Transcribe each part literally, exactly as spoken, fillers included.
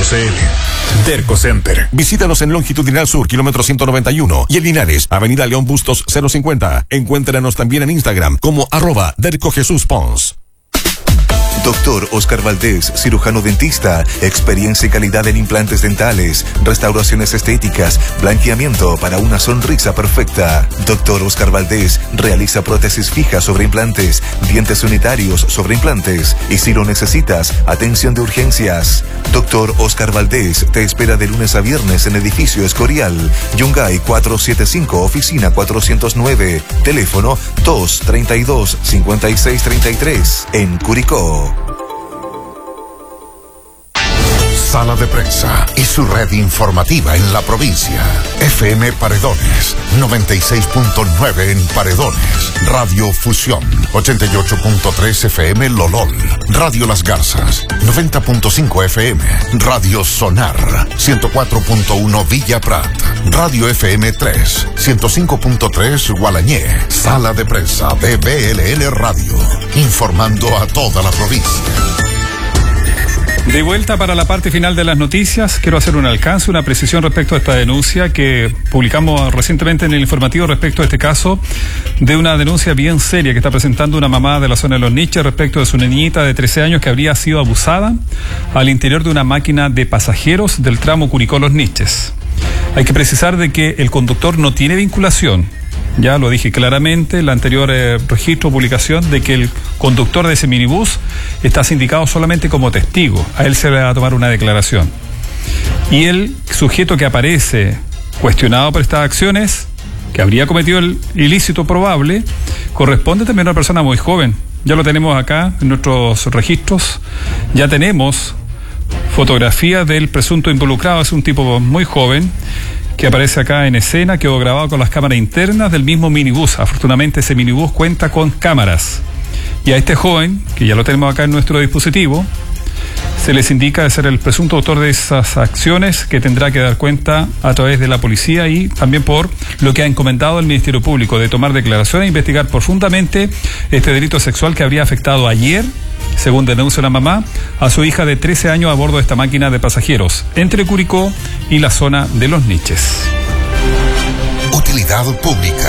C L. Derco Center. Visítanos en Longitudinal Sur, kilómetro ciento noventa y uno, y en Linares, Avenida León Bustos cero cincuenta. Encuéntranos también en Instagram como arroba Derco Jesús Pons. Doctor Oscar Valdés, cirujano dentista, experiencia y calidad en implantes dentales, restauraciones estéticas, blanqueamiento para una sonrisa perfecta. Doctor Oscar Valdés realiza prótesis fijas sobre implantes, dientes unitarios sobre implantes y si lo necesitas, atención de urgencias. Doctor Oscar Valdés te espera de lunes a viernes en edificio Escorial, Yungay cuatrocientos setenta y cinco, oficina cuatrocientos nueve, teléfono dos treinta y dos, cincuenta y seis treinta y tres, en Curicó. Sala de Prensa y su red informativa en la provincia. F M Paredones, noventa y seis punto nueve en Paredones. Radio Fusión, ochenta y ocho punto tres F M Lolol. Radio Las Garzas, noventa punto cinco F M. Radio Sonar, ciento cuatro punto uno Villa Prat. Radio F M tres, ciento cinco punto tres Gualañé. Sala de Prensa de B L L Radio, informando a toda la provincia. De vuelta para la parte final de las noticias, quiero hacer un alcance, una precisión respecto a esta denuncia que publicamos recientemente en el informativo respecto a este caso de una denuncia bien seria que está presentando una mamá de la zona de Los Niches respecto de su niñita de trece años que habría sido abusada al interior de una máquina de pasajeros del tramo Curicó-Los Niches. Hay que precisar de que el conductor no tiene vinculación. Ya lo dije claramente, el anterior eh, registro o publicación de que el conductor de ese minibús está sindicado solamente como testigo. A él se le va a tomar una declaración. Y el sujeto que aparece cuestionado por estas acciones, que habría cometido el ilícito probable, corresponde también a una persona muy joven. Ya lo tenemos acá en nuestros registros. Ya tenemos fotografía del presunto involucrado. Es un tipo muy joven que aparece acá en escena, quedó grabado con las cámaras internas del mismo minibús. Afortunadamente ese minibús cuenta con cámaras. Y a este joven, que ya lo tenemos acá en nuestro dispositivo, se les indica de ser el presunto autor de esas acciones que tendrá que dar cuenta a través de la policía y también por lo que ha encomendado el Ministerio Público de tomar declaraciones e investigar profundamente este delito sexual que habría afectado ayer, según denuncia la mamá, a su hija de trece años a bordo de esta máquina de pasajeros entre Curicó y la zona de Los Niches. Utilidad pública.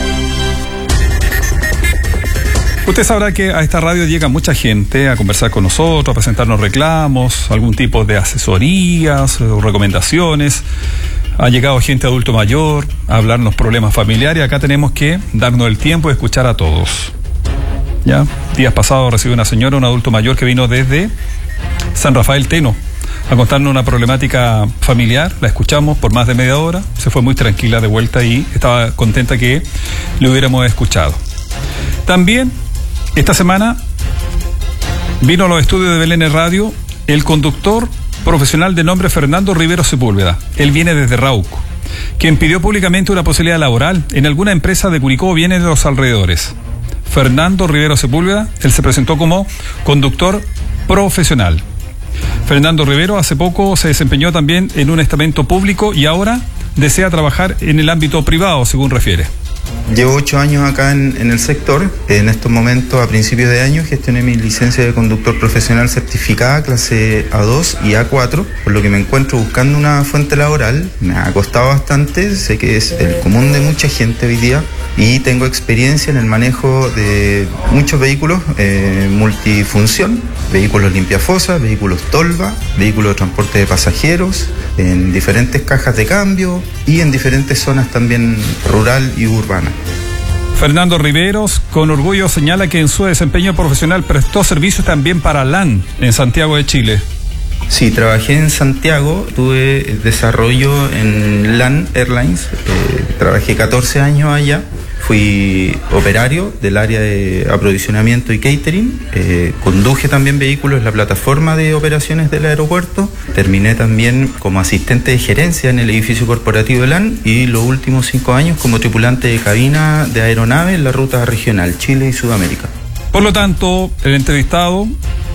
Usted sabrá que a esta radio llega mucha gente a conversar con nosotros, a presentarnos reclamos, algún tipo de asesorías o recomendaciones. Ha llegado gente adulto mayor a hablarnos problemas familiares. Acá tenemos que darnos el tiempo de escuchar a todos. ¿Ya? Días pasados recibí una señora, un adulto mayor que vino desde San Rafael Teno a contarnos una problemática familiar. La escuchamos por más de media hora, se fue muy tranquila de vuelta y estaba contenta que le hubiéramos escuchado. También esta semana vino a los estudios de Belén Radio el conductor profesional de nombre Fernando Rivero Sepúlveda. Él viene desde Rauco, quien pidió públicamente una posibilidad laboral en alguna empresa de Curicó o viene de los alrededores. Fernando Rivero Sepúlveda, él se presentó como conductor profesional. Fernando Rivero hace poco se desempeñó también en un estamento público y ahora desea trabajar en el ámbito privado, según refiere. Llevo ocho años acá en, en el sector. En estos momentos, a principios de año, gestioné mi licencia de conductor profesional certificada, clase A dos y A cuatro, por lo que me encuentro buscando una fuente laboral. Me ha costado bastante, sé que es el común de mucha gente hoy día, y tengo experiencia en el manejo de muchos vehículos eh, multifunción, vehículos limpiafosas, vehículos tolva, vehículos de transporte de pasajeros, en diferentes cajas de cambio y en diferentes zonas también rural y urbana. Fernando Riveros, con orgullo, señala que en su desempeño profesional prestó servicios también para LAN en Santiago de Chile. Sí, trabajé en Santiago, tuve desarrollo en LAN Airlines, eh, trabajé catorce años allá. Fui operario del área de aprovisionamiento y catering, eh, conduje también vehículos en la plataforma de operaciones del aeropuerto, terminé también como asistente de gerencia en el edificio corporativo de LAN y los últimos cinco años como tripulante de cabina de aeronave en la ruta regional Chile y Sudamérica. Por lo tanto, el entrevistado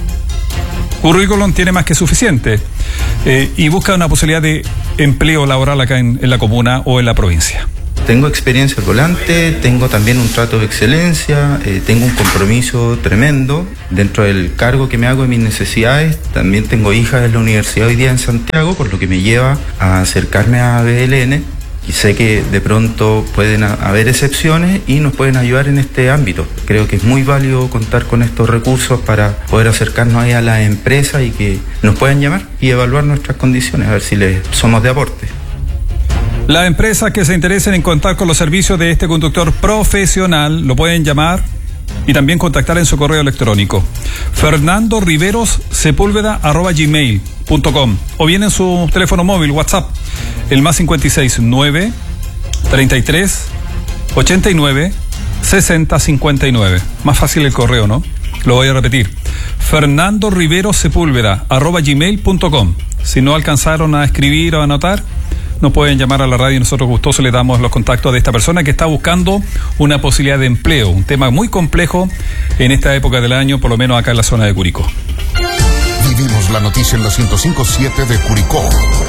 currículum tiene más que suficiente eh, y busca una posibilidad de empleo laboral acá en, en la comuna o en la provincia. Tengo experiencia al volante, tengo también un trato de excelencia, eh, tengo un compromiso tremendo dentro del cargo que me hago de mis necesidades. También tengo hijas en la universidad hoy día en Santiago, por lo que me lleva a acercarme a B L N. Y sé que de pronto pueden haber excepciones y nos pueden ayudar en este ámbito. Creo que es muy válido contar con estos recursos para poder acercarnos ahí a las empresas y que nos puedan llamar y evaluar nuestras condiciones, a ver si les somos de aporte. Las empresas que se interesen en contar con los servicios de este conductor profesional lo pueden llamar y también contactar en su correo electrónico fernando riveros sepúlveda arroba gmail punto com o bien en su teléfono móvil WhatsApp el más cincuenta y seis nueve treinta y tres ochenta y nueve sesenta cincuenta y nueve. Más fácil el correo, ¿no? Lo voy a repetir: fernando riveros sepúlveda arroba gmail punto com. Si no alcanzaron a escribir o anotar, nos pueden llamar a la radio y nosotros gustosos le damos los contactos de esta persona que está buscando una posibilidad de empleo, un tema muy complejo en esta época del año, por lo menos acá en la zona de Curicó. Vivimos la noticia en la ciento cinco punto siete de Curicó.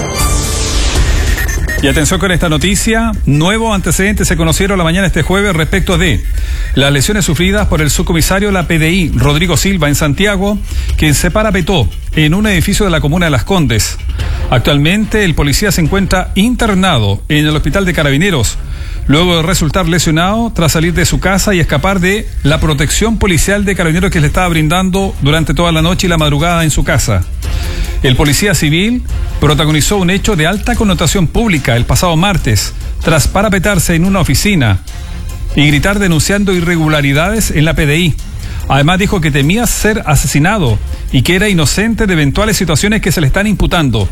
Y atención con esta noticia, nuevos antecedentes se conocieron la mañana de este jueves respecto de las lesiones sufridas por el subcomisario de la P D I, Rodrigo Silva, en Santiago, quien se parapetó en un edificio de la comuna de Las Condes. Actualmente el policía se encuentra internado en el hospital de Carabineros, luego de resultar lesionado tras salir de su casa y escapar de la protección policial de Carabineros que le estaba brindando durante toda la noche y la madrugada en su casa. El policía civil protagonizó un hecho de alta connotación pública el pasado martes, tras parapetarse en una oficina y gritar denunciando irregularidades en la P D I. Además dijo que temía ser asesinado y que era inocente de eventuales situaciones que se le están imputando.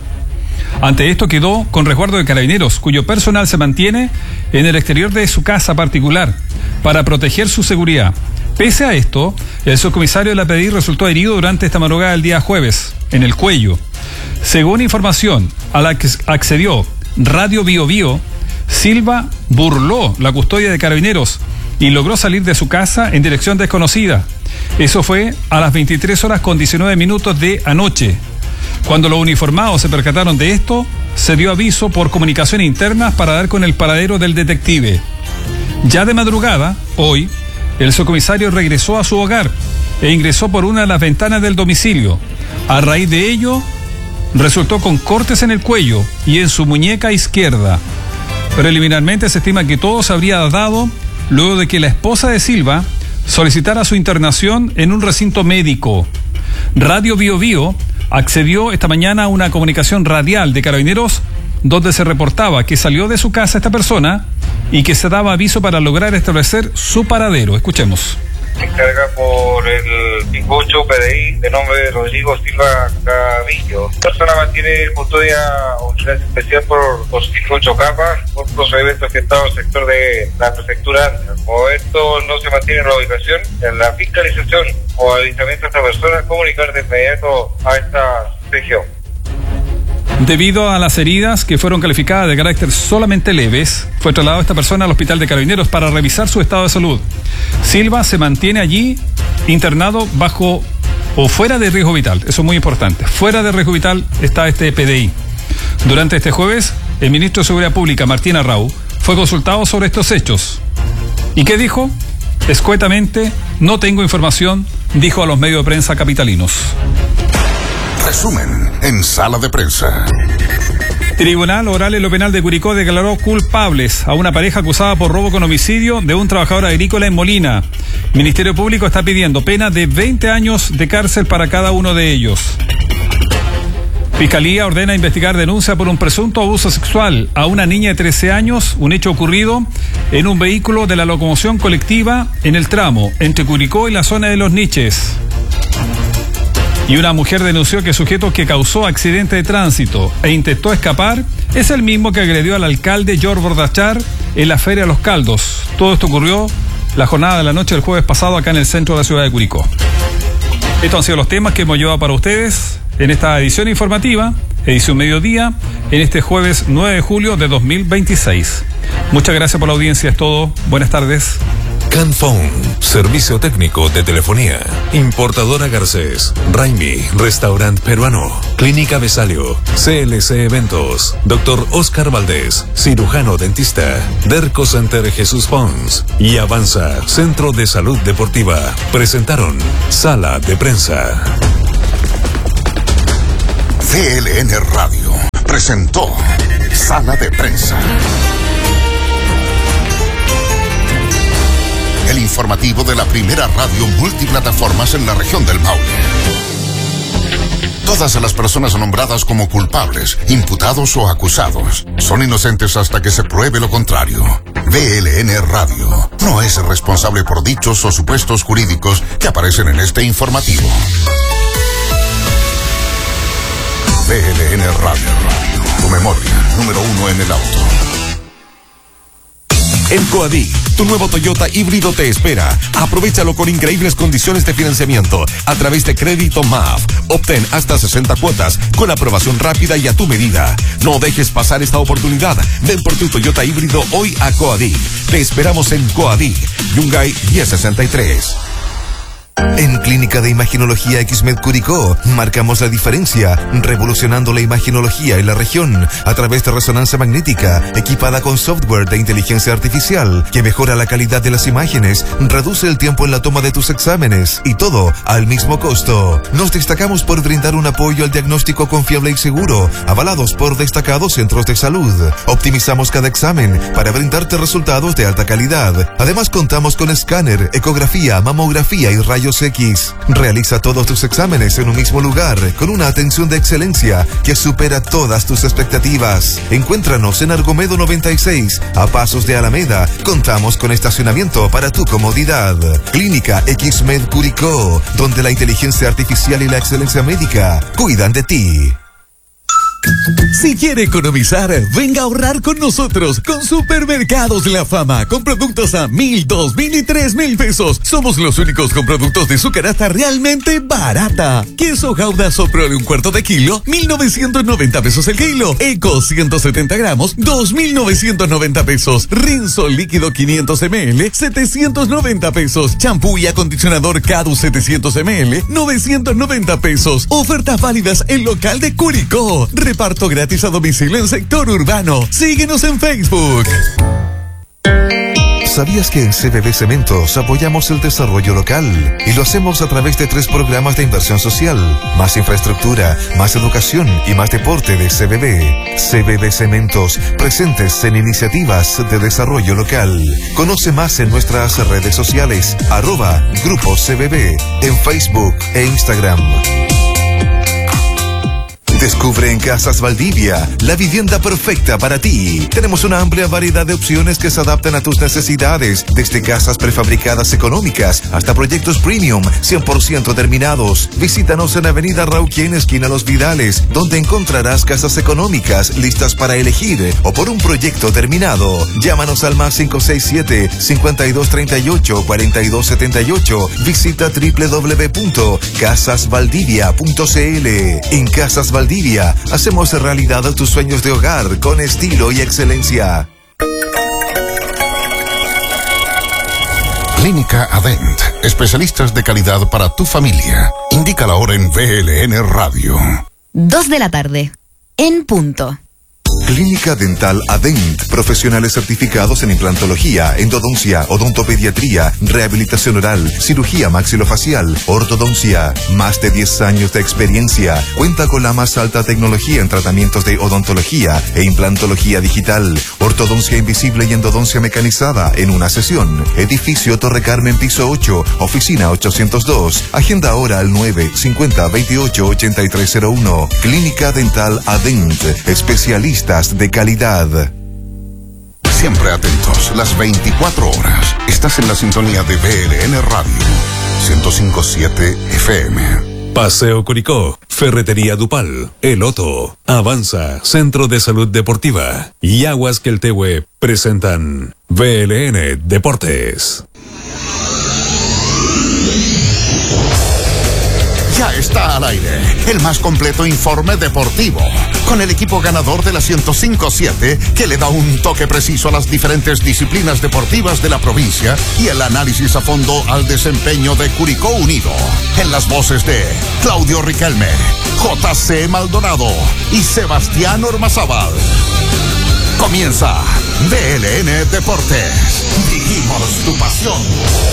Ante esto quedó con resguardo de Carabineros, cuyo personal se mantiene en el exterior de su casa particular para proteger su seguridad. Pese a esto, el subcomisario de la P D I resultó herido durante esta madrugada del día jueves, en el cuello. Según información a la que accedió Radio Bio Bio, Silva burló la custodia de Carabineros y logró salir de su casa en dirección desconocida. Eso fue a las veintitrés horas con diecinueve minutos de anoche. Cuando los uniformados se percataron de esto, se dio aviso por comunicación interna para dar con el paradero del detective. Ya de madrugada, hoy, el subcomisario regresó a su hogar e ingresó por una de las ventanas del domicilio. A raíz de ello, resultó con cortes en el cuello y en su muñeca izquierda. Preliminarmente se estima que todo se habría dado luego de que la esposa de Silva solicitara su internación en un recinto médico. Radio Bio Bio accedió esta mañana a una comunicación radial de Carabineros donde se reportaba que salió de su casa esta persona y que se daba aviso para lograr establecer su paradero. Escuchemos. Se encarga por el cinco ocho P D I de nombre Rodrigo Silva Cavillo. La persona mantiene custodia o vigilancia especial por los cinco ocho capas por procedimientos orquestados en el sector de la prefectura. Como esto no se mantiene en la ubicación, en la fiscalización o avistamiento de esta persona, comunicar de inmediato a esta región. Debido a las heridas que fueron calificadas de carácter solamente leves, fue trasladado esta persona al hospital de Carabineros para revisar su estado de salud. Silva se mantiene allí internado bajo o fuera de riesgo vital. Eso es muy importante. Fuera de riesgo vital está este P D I. Durante este jueves, el ministro de Seguridad Pública, Martín Arrau, fue consultado sobre estos hechos. ¿Y qué dijo? Escuetamente, no tengo información, dijo a los medios de prensa capitalinos. Resumen en Sala de Prensa. Tribunal Oral en lo Penal de Curicó declaró culpables a una pareja acusada por robo con homicidio de un trabajador agrícola en Molina. Ministerio Público está pidiendo pena de veinte años de cárcel para cada uno de ellos. Fiscalía ordena investigar denuncia por un presunto abuso sexual a una niña de trece años, un hecho ocurrido en un vehículo de la locomoción colectiva en el tramo entre Curicó y la zona de Los Niches. Y una mujer denunció que el sujeto que causó accidente de tránsito e intentó escapar es el mismo que agredió al alcalde George Bordachar en la Feria Los Caldos. Todo esto ocurrió la jornada de la noche del jueves pasado acá en el centro de la ciudad de Curicó. Estos han sido los temas que hemos llevado para ustedes en esta edición informativa, edición mediodía, en este jueves nueve de julio de dos mil veintiséis. Muchas gracias por la audiencia, es todo. Buenas tardes. Canphone, servicio técnico de telefonía. Importadora Garcés, Raimi, restaurante peruano. Clínica Besalio, C L C Eventos. Doctor Oscar Valdés, cirujano dentista. Derco Center Jesús Pons y Avanza, Centro de Salud Deportiva. Presentaron Sala de Prensa. V L N Radio presentó Sala de Prensa. El informativo de la primera radio multiplataformas en la región del Maule. Todas las personas nombradas como culpables, imputados o acusados son inocentes hasta que se pruebe lo contrario. V L N Radio no es responsable por dichos o supuestos jurídicos que aparecen en este informativo. V L N Radio, tu memoria, número uno en el auto. En Coadic, tu nuevo Toyota híbrido te espera. Aprovéchalo con increíbles condiciones de financiamiento a través de Crédito M A F. Obtén hasta sesenta cuotas con aprobación rápida y a tu medida. No dejes pasar esta oportunidad. Ven por tu Toyota híbrido hoy a Coadic. Te esperamos en Coadic, Yungay diez sesenta y tres. En Clínica de Imaginología Xmed Curicó marcamos la diferencia, revolucionando la imaginología en la región a través de resonancia magnética equipada con software de inteligencia artificial que mejora la calidad de las imágenes, reduce el tiempo en la toma de tus exámenes y todo al mismo costo. Nos destacamos por brindar un apoyo al diagnóstico confiable y seguro, avalados por destacados centros de salud. Optimizamos cada examen para brindarte resultados de alta calidad. Además contamos con escáner, ecografía, mamografía y rayos X. Realiza todos tus exámenes en un mismo lugar con una atención de excelencia que supera todas tus expectativas. Encuéntranos en Argomedo noventa y seis, a pasos de Alameda. Contamos con estacionamiento para tu comodidad. Clínica Xmed Curicó, donde la inteligencia artificial y la excelencia médica cuidan de ti. Si quiere economizar, venga a ahorrar con nosotros con Supermercados La Fama, con productos a mil, dos mil y tres mil pesos. Somos los únicos con productos de su canasta realmente barata. Queso Gouda Soprole un cuarto de kilo, mil novecientos noventa pesos el kilo. Eco ciento setenta gramos, dos mil novecientos noventa pesos. Rinso líquido quinientos mililitros, setecientos noventa pesos. Champú y acondicionador Cadu setecientos mililitros, novecientos noventa pesos. Ofertas válidas en local de Curicó. Reparto gratis a domicilio en sector urbano. Síguenos en Facebook. ¿Sabías que en C B B Cementos apoyamos el desarrollo local? Y lo hacemos a través de tres programas de inversión social: más infraestructura, más educación y más deporte de C B B. C B B Cementos, presentes en iniciativas de desarrollo local. Conoce más en nuestras redes sociales, arroba Grupo C B B, en Facebook e Instagram. Descubre en Casas Valdivia la vivienda perfecta para ti. Tenemos una amplia variedad de opciones que se adaptan a tus necesidades, desde casas prefabricadas económicas hasta proyectos premium cien por ciento terminados. Visítanos en Avenida Rauquén, esquina Los Vidales, donde encontrarás casas económicas listas para elegir o por un proyecto terminado. Llámanos al más cinco seis siete, cincuenta y dos treinta y ocho, cuarenta y dos setenta y ocho. Visita doble u doble u doble u punto casas valdivia punto c l. En Casas Valdivia hacemos realidad tus sueños de hogar con estilo y excelencia. Clínica Adent, especialistas de calidad para tu familia. Indica la hora en V L N Radio. Dos de la tarde, en punto. Clínica Dental Adent, profesionales certificados en implantología, endodoncia, odontopediatría, rehabilitación oral, cirugía maxilofacial, ortodoncia. Más de diez años de experiencia. Cuenta con la más alta tecnología en tratamientos de odontología e implantología digital, ortodoncia invisible y endodoncia mecanizada en una sesión. Edificio Torre Carmen, piso ocho, oficina ochocientos dos. Agenda ahora al nueve cincuenta veintiocho ochenta y tres cero uno. Clínica Dental Adent, especialistas de calidad. Siempre atentos, las veinticuatro horas. Estás en la sintonía de V L N Radio, ciento cinco punto siete F M. Paseo Curicó, Ferretería Dupal, El Otto, Avanza, Centro de Salud Deportiva y Aguas Queltehue presentan V L N Deportes. Ya está al aire el más completo informe deportivo, con el equipo ganador de la ciento cinco punto siete que le da un toque preciso a las diferentes disciplinas deportivas de la provincia y el análisis a fondo al desempeño de Curicó Unido. En las voces de Claudio Riquelme, J C Maldonado y Sebastián Ormazábal. Comienza B L N Deportes. Vivimos tu pasión.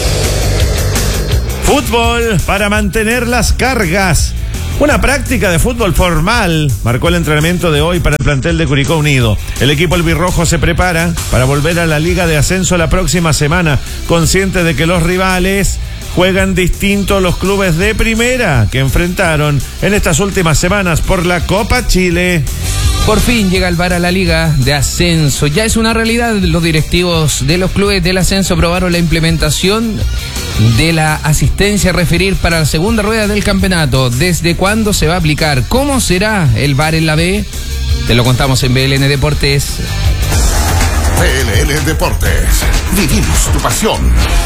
Fútbol para mantener las cargas. Una práctica de fútbol formal marcó el entrenamiento de hoy para el plantel de Curicó Unido. El equipo albirrojo se prepara para volver a la Liga de Ascenso la próxima semana, consciente de que los rivales juegan distinto a los clubes de primera que enfrentaron en estas últimas semanas por la Copa Chile. Por fin llega el V A R a la Liga de Ascenso. Ya es una realidad. Los directivos de los clubes del ascenso aprobaron la implementación de la asistencia a referir para la segunda rueda del campeonato. ¿Desde cuándo se va a aplicar? ¿Cómo será el V A R en la B? Te lo contamos en B L N Deportes. B L N Deportes. Vivimos tu pasión.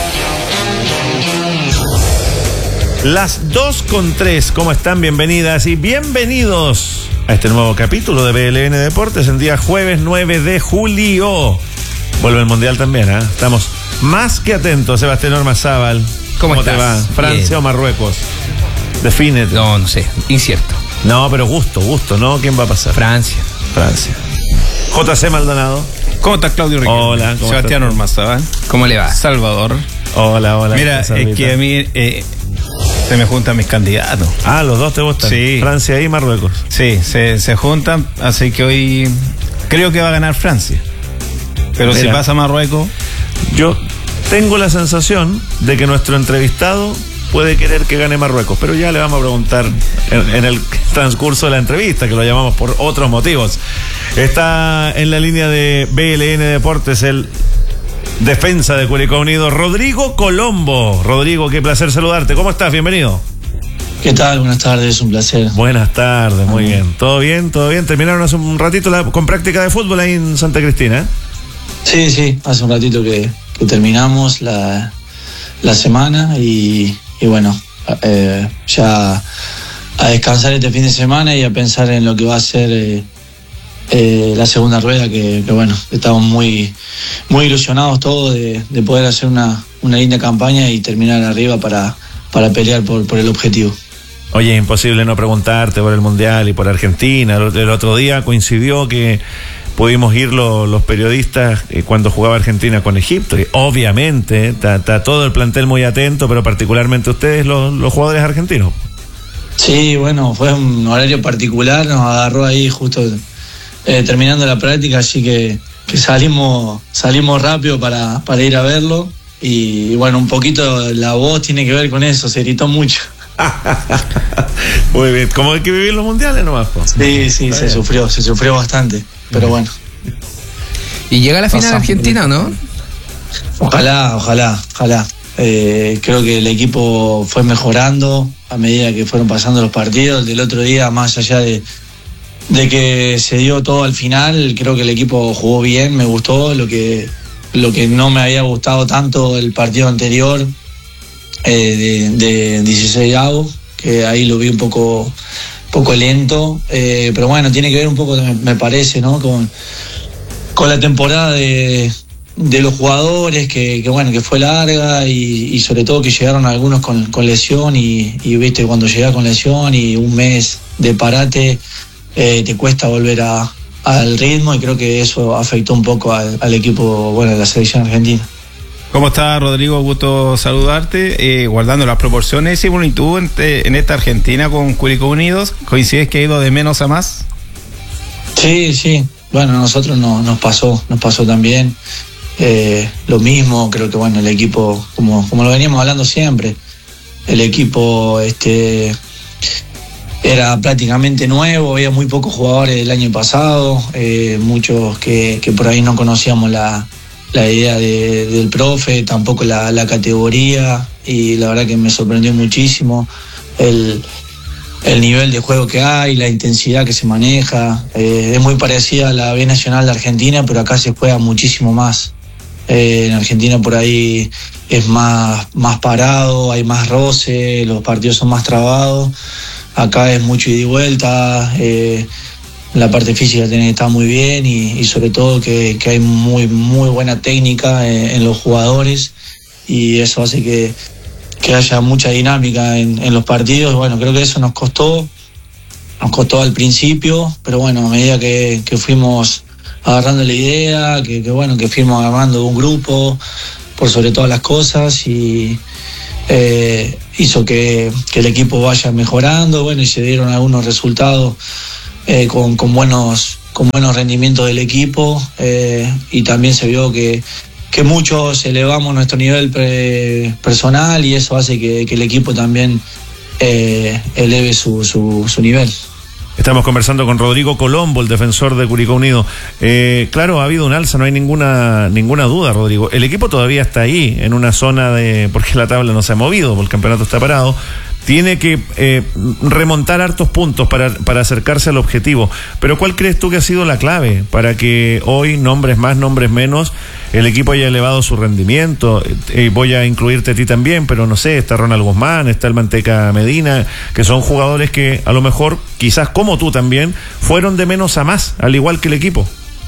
Las dos con tres, ¿cómo están? Bienvenidas y bienvenidos a este nuevo capítulo de B L N Deportes en día jueves nueve de julio. Vuelve el Mundial también, ¿eh? Estamos más que atentos. Sebastián Ormazábal, ¿cómo, ¿cómo te va? ¿Francia Bien. o Marruecos? Defínete. No, no sé, incierto. No, pero gusto, gusto, ¿no? ¿Quién va a pasar? Francia. Francia. J C Maldonado. ¿Cómo estás, Claudio Riquelme? Hola, ¿cómo Sebastián estás? Ormazábal. ¿Cómo le va? Salvador. Hola, hola. Mira, es que a mí eh, se me juntan mis candidatos. Ah, los dos te gustan. Sí. Francia y Marruecos. Sí, se, se juntan, así que hoy creo que va a ganar Francia. Pero Mira, si pasa Marruecos... Yo tengo la sensación de que nuestro entrevistado puede querer que gane Marruecos, pero ya le vamos a preguntar en, en el transcurso de la entrevista, que lo llamamos por otros motivos. Está en la línea de B L N Deportes el defensa de Curicó Unido, Rodrigo Colombo. Rodrigo, qué placer saludarte. ¿Cómo estás? Bienvenido. ¿Qué tal? Buenas tardes, un placer. Buenas tardes, muy bien. ¿Todo bien? ¿Todo bien? ¿Terminaron hace un ratito la, con práctica de fútbol ahí en Santa Cristina? ¿eh? Sí, sí, hace un ratito que, que terminamos la, la semana y, y bueno, eh, ya a descansar este fin de semana y a pensar en lo que va a ser eh, eh, la segunda rueda, que, que bueno, estamos muy, muy ilusionados todos de, de poder hacer una, una linda campaña y terminar arriba para, para pelear por, por el objetivo. Oye, imposible no preguntarte por el Mundial y por Argentina. El otro día coincidió que pudimos ir lo, los periodistas eh, cuando jugaba Argentina con Egipto. Y obviamente está todo el plantel muy atento, pero particularmente ustedes, los, los jugadores argentinos. Sí, bueno, fue un horario particular, nos agarró ahí justo eh, terminando la práctica, así que, que salimos salimos rápido para, para ir a verlo. Y, y bueno, un poquito la voz tiene que ver con eso, se gritó mucho. Muy bien, como hay que vivir los mundiales nomás. Pues. Sí, sí, Está se bien. sufrió, se sufrió bastante, pero bueno. ¿Y llega a la final Argentina o no? Ojalá, ojalá, ojalá. Eh, creo que el equipo fue mejorando a medida que fueron pasando los partidos. Del otro día, más allá de, de que se dio todo al final, creo que el equipo jugó bien, me gustó. Lo que, lo que no me había gustado tanto el partido anterior, eh, de, de dieciséis avos, que ahí lo vi un poco, poco lento, eh, pero bueno, tiene que ver un poco, me, me parece, ¿no? Con, con la temporada de, de los jugadores, que, que bueno, que fue larga y, y sobre todo que llegaron algunos con, con lesión y, y viste, cuando llega con lesión y un mes de parate, eh, te cuesta volver a, al ritmo, y creo que eso afectó un poco al, al equipo, bueno, de la selección argentina. ¿Cómo estás, Rodrigo? Gusto saludarte. Eh, guardando las proporciones, y bueno, ¿y tú en, en esta Argentina con Curicó Unidos, coincides que ha ido de menos a más? Sí, sí. Bueno, a nosotros no, nos pasó, nos pasó también. Eh, lo mismo, creo que bueno, el equipo, como, como lo veníamos hablando siempre, el equipo este era prácticamente nuevo, había muy pocos jugadores del año pasado, eh, muchos que, que por ahí no conocíamos la la idea de, del profe, tampoco la, la categoría, y la verdad que me sorprendió muchísimo el, el nivel de juego que hay, la intensidad que se maneja. Eh, es muy parecida a la B Nacional de Argentina, pero acá se juega muchísimo más. Eh, en Argentina por ahí es más, más parado, hay más roce, los partidos son más trabados. Acá es mucho ida y vuelta, eh, la parte física tiene que estar muy bien y, y sobre todo que, que hay muy, muy buena técnica en, en los jugadores y eso hace que, que haya mucha dinámica en, en los partidos. Bueno, creo que eso nos costó, nos costó al principio, pero bueno, a medida que, que fuimos agarrando la idea, que, que bueno, que fuimos agarrando un grupo por sobre todas las cosas y eh, hizo que, que el equipo vaya mejorando, bueno, y se dieron algunos resultados eh, con, con buenos con buenos rendimientos del equipo eh, y también se vio que, que muchos elevamos nuestro nivel pre, personal y eso hace que, que el equipo también eh, eleve su, su, su nivel. Estamos conversando con Rodrigo Colombo, el defensor de Curicó Unido. Eh, claro, ha habido un alza, no hay ninguna ninguna duda, Rodrigo. El equipo todavía está ahí, en una zona de... porque la tabla no se ha movido, porque el campeonato está parado. Tiene que eh, remontar hartos puntos para, para acercarse al objetivo. Pero ¿cuál crees tú que ha sido la clave para que hoy, nombres más, nombres menos, el equipo haya elevado su rendimiento? Eh, voy a incluirte a ti también, pero no sé, está Ronald Guzmán, está el Manteca Medina, que son jugadores que a lo mejor, quizás como tú también, fueron de menos a más, al igual que el equipo.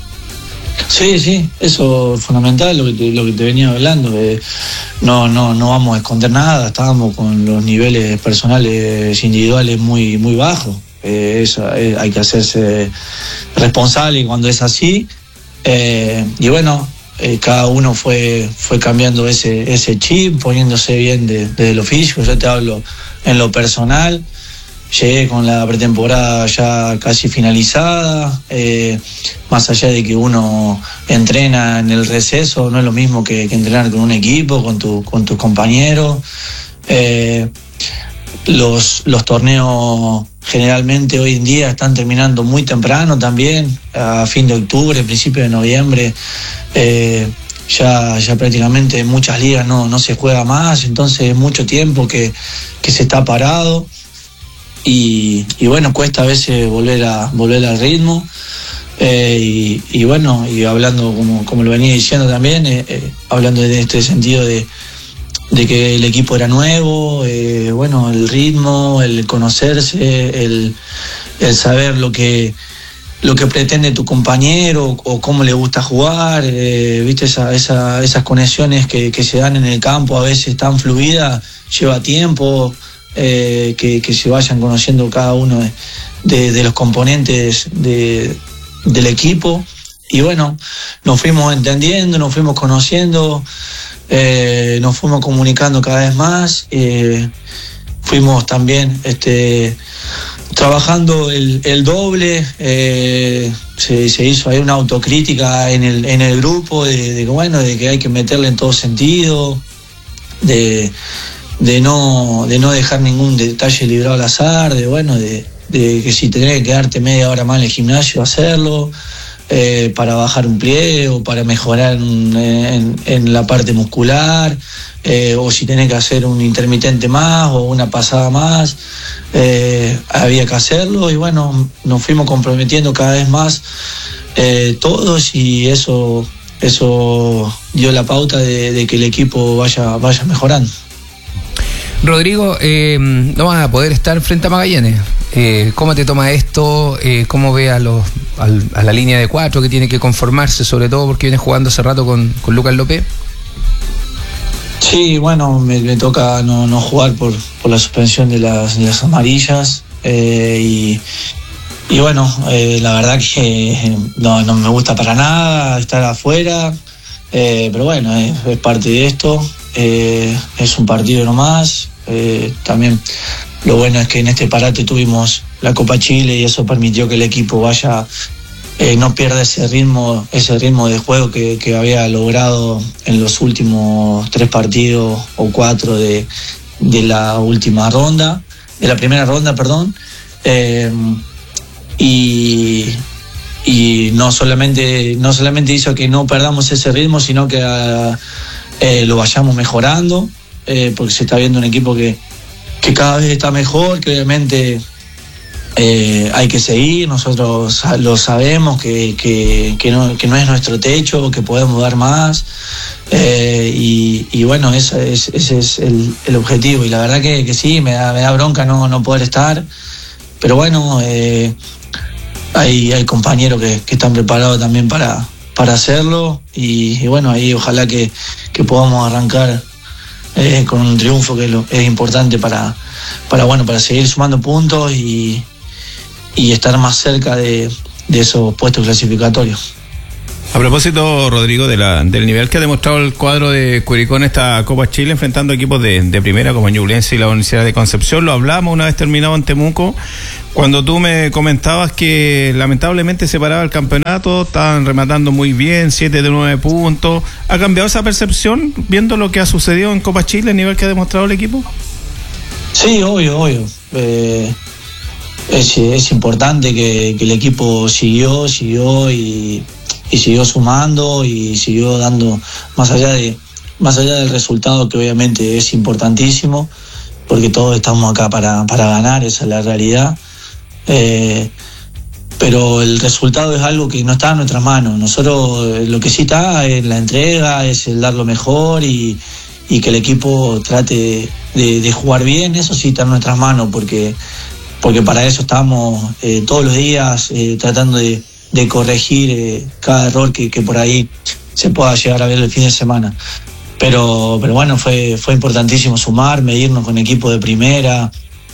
Sí, sí, eso es fundamental, lo que te, lo que te venía hablando. Eh, no, no, no vamos a esconder nada, estábamos con los niveles personales individuales muy, muy bajos. Eh, eso, eh, hay que hacerse responsable cuando es así. Eh, y bueno, eh, cada uno fue, fue cambiando ese, ese chip, poniéndose bien de, desde lo físico. Yo te hablo en lo personal. Llegué con la pretemporada ya casi finalizada, eh, más allá de que uno entrena en el receso, no es lo mismo que, que entrenar con un equipo, con, tu, con tus compañeros. Eh, los, los torneos generalmente hoy en día están terminando muy temprano también, a fin de octubre, principio de noviembre. Eh, ya, ya prácticamente en muchas ligas no, no se juega más, entonces es mucho tiempo que, que se está parado. Y, y bueno, cuesta a veces volver a volver al ritmo eh, y, y bueno, y hablando como, como lo venía diciendo también, eh, eh, hablando de este sentido de, de que el equipo era nuevo, eh, bueno, el ritmo, el conocerse, el, el saber lo que lo que pretende tu compañero o cómo le gusta jugar, eh, viste esa, esa, esas conexiones que, que se dan en el campo a veces tan fluidas, lleva tiempo. Eh, que, que se vayan conociendo cada uno de, de, de los componentes de, del equipo y bueno, nos fuimos entendiendo, nos fuimos conociendo, eh, nos fuimos comunicando cada vez más, eh, fuimos también este, trabajando el, el doble, eh, se, se hizo ahí una autocrítica en el, en el grupo de, de, bueno, de que hay que meterle en todo sentido, de de no de no dejar ningún detalle librado al azar, de bueno, de, de que si tenés que quedarte media hora más en el gimnasio, hacerlo, eh, para bajar un pliegue o para mejorar en, en, en la parte muscular, eh, o si tenés que hacer un intermitente más o una pasada más, eh, había que hacerlo y bueno, nos fuimos comprometiendo cada vez más eh, todos y eso, eso dio la pauta de, de que el equipo vaya, vaya mejorando. Rodrigo, eh, no vas a poder estar frente a Magallanes. Eh, ¿Cómo te toma esto? Eh, ¿Cómo ve a, los, a, a la línea de cuatro que tiene que conformarse, sobre todo porque viene jugando hace rato con, con Lucas López? Sí, bueno, me, me toca no, no jugar por, por la suspensión de las, de las amarillas. Eh, y, y bueno, eh, la verdad que no, no me gusta para nada estar afuera. Eh, pero bueno, es, es parte de esto. Eh, es un partido nomás. Eh, también lo bueno es que en este parate tuvimos la Copa Chile y eso permitió que el equipo vaya, eh, no pierda ese ritmo, ese ritmo de juego que, que había logrado en los últimos tres partidos o cuatro de, de la última ronda, de la primera ronda, perdón. Eh, y y no solamente no solamente hizo que no perdamos ese ritmo, sino que eh, lo vayamos mejorando, eh, porque se está viendo un equipo que, que cada vez está mejor, que obviamente eh, hay que seguir, nosotros lo sabemos que, que, que, no, que no es nuestro techo, que podemos dar más, eh, y, y bueno, ese es, ese es el, el objetivo, y la verdad que, que sí, me da, me da bronca no, no poder estar, pero bueno, eh, hay, hay compañeros que, que están preparados también para, para hacerlo, y, y bueno, ahí ojalá que, que podamos arrancar eh, con un triunfo que es, lo, es importante para, para, bueno, para seguir sumando puntos y, y estar más cerca de, de esos puestos clasificatorios. A propósito, Rodrigo, de la, del nivel que ha demostrado el cuadro de Curicó en esta Copa Chile, enfrentando equipos de, de primera como Ñublense y la Universidad de Concepción, lo hablamos una vez terminado en Temuco, cuando tú me comentabas que lamentablemente se paraba el campeonato, estaban rematando muy bien, siete de nueve puntos. ¿Ha cambiado esa percepción viendo lo que ha sucedido en Copa Chile, el nivel que ha demostrado el equipo? Sí, obvio, obvio. Eh, es, es importante que, que el equipo siguió, siguió y... y siguió sumando y siguió dando, más allá de más allá del resultado, que obviamente es importantísimo, porque todos estamos acá para, para ganar, esa es la realidad, eh, pero el resultado es algo que no está en nuestras manos. Nosotros lo que sí está es la entrega, es el dar lo mejor y, y que el equipo trate de, de jugar bien, eso sí está en nuestras manos, porque, porque para eso estamos eh, todos los días eh, tratando de de corregir eh, cada error que, que por ahí se pueda llegar a ver el fin de semana. Pero, pero bueno, fue, fue importantísimo sumar, medirnos con equipo de primera.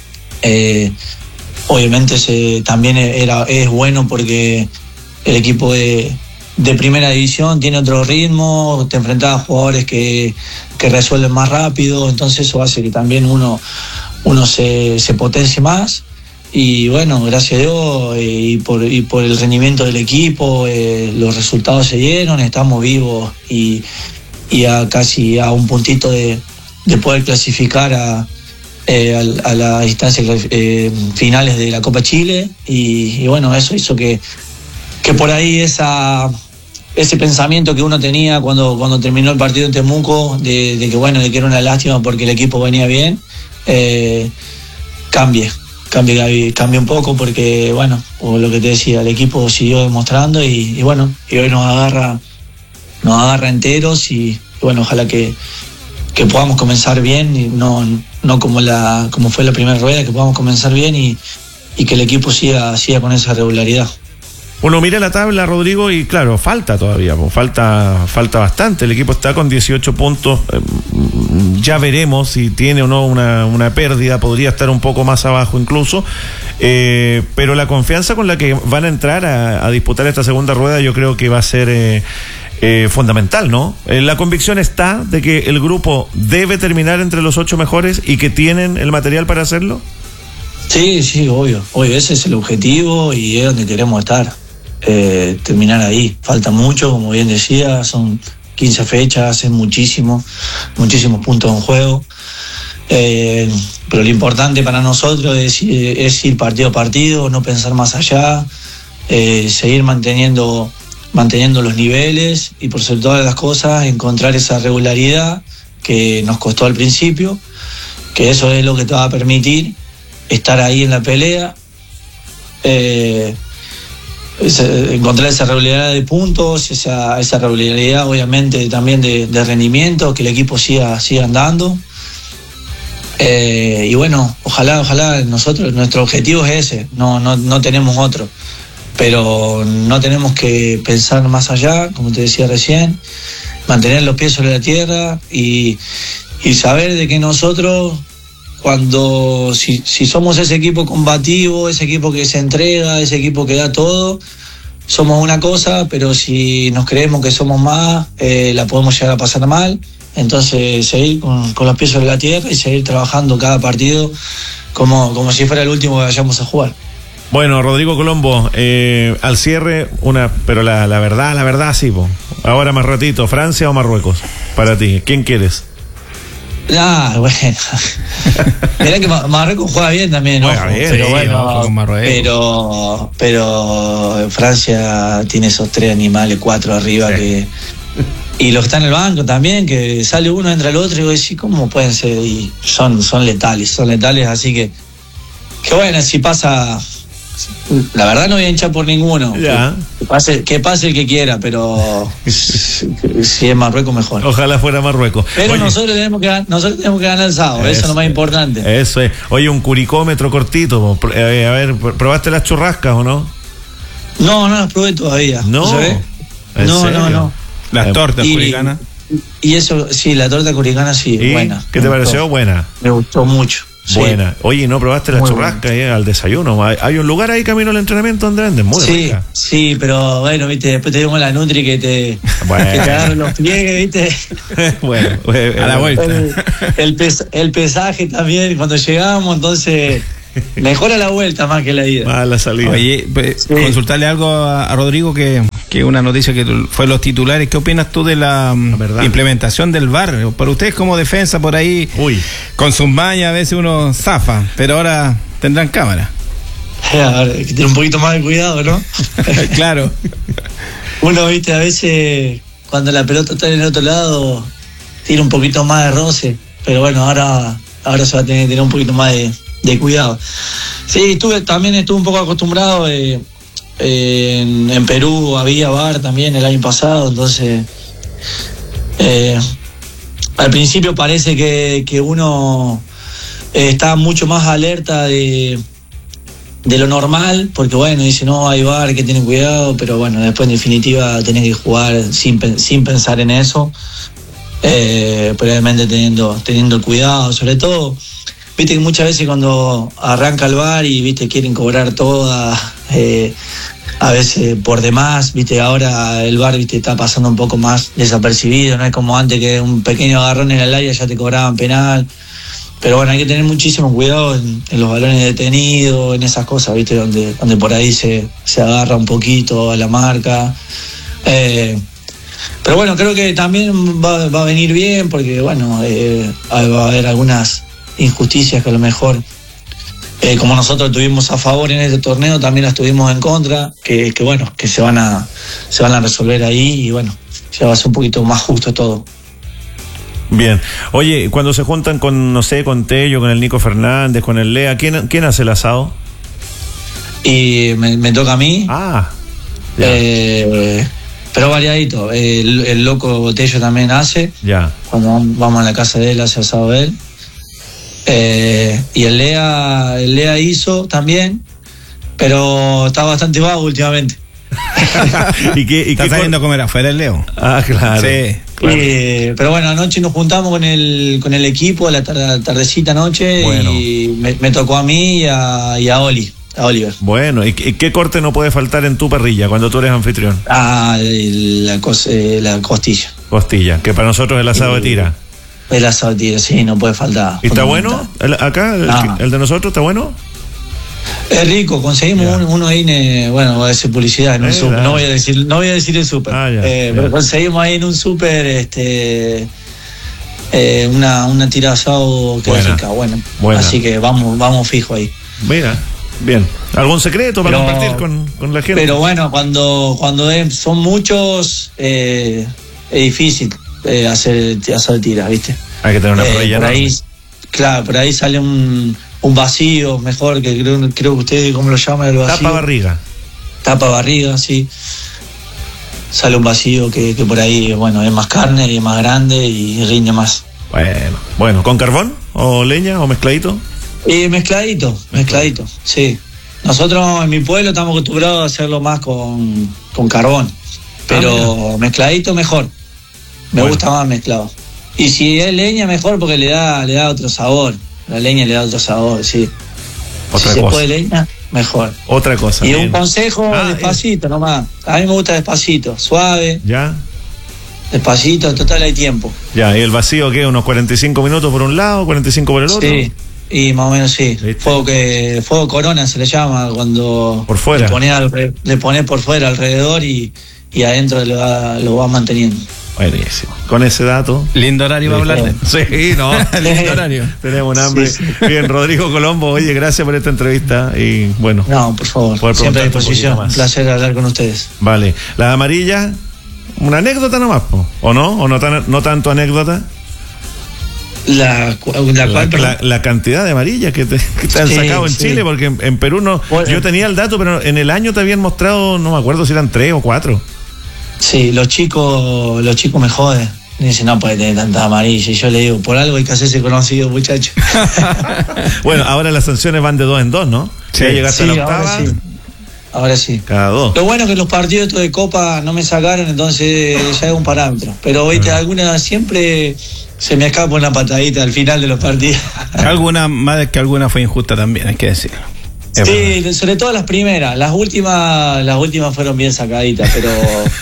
Eh, obviamente se, también era, es bueno porque el equipo de, de primera división tiene otro ritmo, te enfrentas a jugadores que, que resuelven más rápido, entonces eso hace que también uno, uno se, se potencie más. Y bueno, gracias a Dios eh, y, por, y por el rendimiento del equipo, eh, los resultados se dieron, estamos vivos y, y a casi a un puntito de, de poder clasificar a, eh, a, a las instancias eh, finales de la Copa Chile, y, y bueno, eso hizo que, que por ahí esa, ese pensamiento que uno tenía cuando, cuando terminó el partido en Temuco, de, de que bueno, de que era una lástima porque el equipo venía bien, eh, cambie. Cambia, cambia un poco porque, bueno, o lo que te decía, el equipo siguió demostrando y, y bueno, y hoy nos agarra nos agarra enteros y, y bueno, ojalá que, que podamos comenzar bien y no, no como la como fue la primera rueda, que podamos comenzar bien y, y que el equipo siga, siga con esa regularidad. Uno mira la tabla, Rodrigo, y claro, falta todavía, falta falta bastante. El equipo está con dieciocho puntos. Ya veremos si tiene o no una, una pérdida, podría estar un poco más abajo incluso. Eh, pero la confianza con la que van a entrar a, a disputar esta segunda rueda, yo creo que va a ser eh, eh, fundamental, ¿no? Eh, la convicción está de que el grupo debe terminar entre los ocho mejores y que tienen el material para hacerlo. Sí, sí, obvio, obvio, ese es el objetivo y es donde queremos estar. Eh, terminar ahí, falta mucho, como bien decía, son quince fechas, es muchísimo, muchísimos puntos en juego, eh, pero lo importante para nosotros es, es ir partido a partido, no pensar más allá, eh, seguir manteniendo, manteniendo los niveles y por sobre todas las cosas encontrar esa regularidad que nos costó al principio, que eso es lo que te va a permitir estar ahí en la pelea, eh, encontrar esa regularidad de puntos, esa, esa regularidad obviamente también de, de rendimiento, que el equipo siga, siga andando. Eh, y bueno, ojalá, ojalá nosotros, nuestro objetivo es ese, no, no, no tenemos otro. Pero no tenemos que pensar más allá, como te decía recién, mantener los pies sobre la tierra y, y saber de que nosotros, cuando si, si somos ese equipo combativo, ese equipo que se entrega, ese equipo que da todo, somos una cosa, pero si nos creemos que somos más, eh, la podemos llegar a pasar mal. Entonces seguir con, con los pies sobre la tierra y seguir trabajando cada partido como, como si fuera el último que vayamos a jugar. Bueno, Rodrigo Colombo, eh, al cierre, una, pero la, la verdad, la verdad sí, po. Ahora más ratito, ¿Francia o Marruecos? Para ti, ¿quién quieres? Ah, bueno. Mirá que Marruecos juega bien también, ¿no? Juega bien, pero sí, bueno, con Marruecos. pero, pero Francia tiene esos tres animales, cuatro arriba, sí, que y los que están en el banco también, que sale uno, entra el otro, y vos decís, ¿cómo pueden ser? Y son, son letales, son letales, así que, que bueno, si pasa, la verdad no voy a hinchar por ninguno. Ya. Que, que pase, que pase el que quiera, pero si es Marruecos mejor. Ojalá fuera Marruecos. Pero Oye, nosotros tenemos que nosotros tenemos que ganar el sábado, eso, eso es lo más importante. Eso es. Oye, un curicómetro cortito. Eh, a ver, ¿probaste las churrascas o no? No, no las probé todavía. No. ¿Sabes? ¿En No, serio? no, no. Las tortas Y- curicanas. Y eso, sí, la torta curicana sí, ¿Y buena. qué te Me pareció? gustó. Buena. Me gustó mucho. Sí. Buena. Oye, ¿no probaste la Muy churrasca eh, al desayuno? Hay, hay un lugar ahí camino al entrenamiento donde venden. Muy Sí, rica. sí, pero bueno, viste, después te digo la Nutri que te, Bueno. que te agarran los pliegues, viste. Bueno, eh, A la eh, vuelta. El, el, pes- el pesaje también cuando llegamos, entonces mejora la vuelta más que la ida. Más la salida. Oye, pues, Sí. consultarle algo a, a Rodrigo, que, que una noticia que tu- fue los titulares. ¿Qué opinas tú de la, mm, verdad. implementación del V A R? Para ustedes como defensa por ahí, Uy. con sus mañas a veces uno zafa, pero ahora tendrán cámara. A ver, hay que tener un poquito más de cuidado, ¿no? Claro. Uno, viste, a veces cuando la pelota está en el otro lado, tira un poquito más de roce, pero bueno, ahora, ahora se va a tener que tener un poquito más de, de cuidado. Sí, estuve, también estuve un poco acostumbrado, eh, eh, en, en Perú había V A R también el año pasado, entonces eh, al principio parece que, que uno eh, está mucho más alerta de de lo normal, porque bueno, dice no, hay V A R, que tienen cuidado, pero bueno, después en definitiva tenés que jugar sin, pen- sin pensar en eso, eh, pero obviamente teniendo, teniendo el cuidado, sobre todo, viste que muchas veces cuando arranca el V A R y viste quieren cobrar toda, eh, a veces por demás, viste, ahora el V A R viste está pasando un poco más desapercibido, no es como antes que un pequeño agarrón en el área ya te cobraban penal. Pero bueno, hay que tener muchísimo cuidado en, en los balones detenidos, en esas cosas, ¿viste? Donde, donde por ahí se, se agarra un poquito a la marca. Eh, pero bueno, creo que también va, va a venir bien porque, bueno, eh, va a haber algunas injusticias que a lo mejor, eh, como nosotros tuvimos a favor en este torneo, también las tuvimos en contra, que, que bueno, que se van a, se van a resolver ahí y bueno, ya va a ser un poquito más justo todo. Bien. Oye, cuando se juntan con, no sé, con Tello, con el Nico Fernández, con el Lea, ¿quién, quién hace el asado? Y me, me toca a mí. Ah. Ya. Eh, pero variadito. El, el loco Botello también hace. Ya. Cuando vamos a la casa de él, hace asado él. Eh, y el Lea, el Lea hizo también, pero está bastante vago últimamente. ¿Y qué, y ¿Estás qué saliendo a comer afuera el Leo? Ah, claro. Sí. Claro. Eh, pero bueno, anoche nos juntamos con el con el equipo a la tar- tardecita anoche Bueno. y me, me tocó a mí y a, y a Oli, a Oliver. Bueno, ¿y qué, qué corte no puede faltar en tu parrilla cuando tú eres anfitrión? Ah, la, cos- eh, la costilla. Costilla, que para nosotros es el asado de tira. El asado de tira, sí, no puede faltar. ¿Y está fundamental. bueno? ¿El- acá, el, Ah. el de nosotros, está bueno? Es rico, conseguimos un- uno ahí, en, eh, bueno, voy a decir publicidad, en un Eh, súper, dale. no voy a decir, no voy a decir el súper, Ah, ya, eh, ya. pero conseguimos ahí en un súper, este, eh, una, una tira de asado que es Buena. rica, bueno, Buena. así que vamos, vamos fijo ahí. Mira, bien. ¿Algún secreto para Pero- compartir con, con la gente? Pero bueno, cuando, cuando es- son muchos, eh, es difícil eh, hacer asado de tira, ¿viste? Hay que tener una Eh, parrilla por ahí, enorme. claro, por ahí sale un, un vacío, mejor, que creo, creo que ustedes, ¿cómo lo llaman el vacío? Tapa barriga. Tapa barriga, sí. Sale un vacío que, que por ahí, bueno, es más carne y es más grande y rinde más. Bueno, bueno, ¿con carbón? ¿O leña? ¿O mezcladito? Y mezcladito, mezcladito, sí. Nosotros en mi pueblo estamos acostumbrados a hacerlo más con, con carbón, pero mezcladito mejor. Me Bueno. gusta más mezclado. Y si es leña, mejor porque le da, le da otro sabor. La leña le da otro sabor, sí. Otra si se cosa. puede leña, mejor. Otra cosa. Y bien. un consejo, Ah, despacito nomás. A mí me gusta despacito, suave, Ya, despacito, total hay tiempo. ya. ¿Y el vacío qué? ¿Unos cuarenta y cinco minutos por un lado, cuarenta y cinco por el otro? Sí, y más o menos sí. ¿Viste? Fuego que fuego corona se le llama cuando Por fuera. le pones, alre- le pones por fuera alrededor y, y adentro lo va, lo va manteniendo. Buenísimo. Con ese dato. Lindo horario para hablar de. Sí, no. Lindo horario. Tenemos un hambre. Sí, Bien, Rodrigo Colombo, oye, gracias por esta entrevista y bueno. No, por favor, Poder siempre a preguntarte un disposición. poquito más. Un placer hablar con ustedes. Vale. La amarilla, una anécdota nomás, po. ¿O no? ¿O no, tan, no tanto anécdota? La, la, la, cual, la, la cantidad de amarillas que te, que te han sí, sacado en sí. Chile, porque en, en Perú no. Bueno, yo tenía el dato, pero en el año te habían mostrado, no me acuerdo si eran tres o cuatro. Sí, los chicos, los chicos me joden. Dicen, no puede tener tantas amarillas. Y yo le digo, por algo hay que hacerse conocido, muchachos. Bueno, ahora las sanciones van de dos en dos, ¿no? Sí, ya llegaste sí, a la octava. Ahora sí. Ahora sí. Cada dos. Lo bueno es que los partidos de Copa no me sacaron, entonces ya es un parámetro. Pero viste, alguna siempre se me escapa una patadita al final de los partidos. Alguna, más que alguna fue injusta también, hay que decirlo. Sí, bueno. Sobre todo las primeras. Las últimas, las últimas fueron bien sacaditas, pero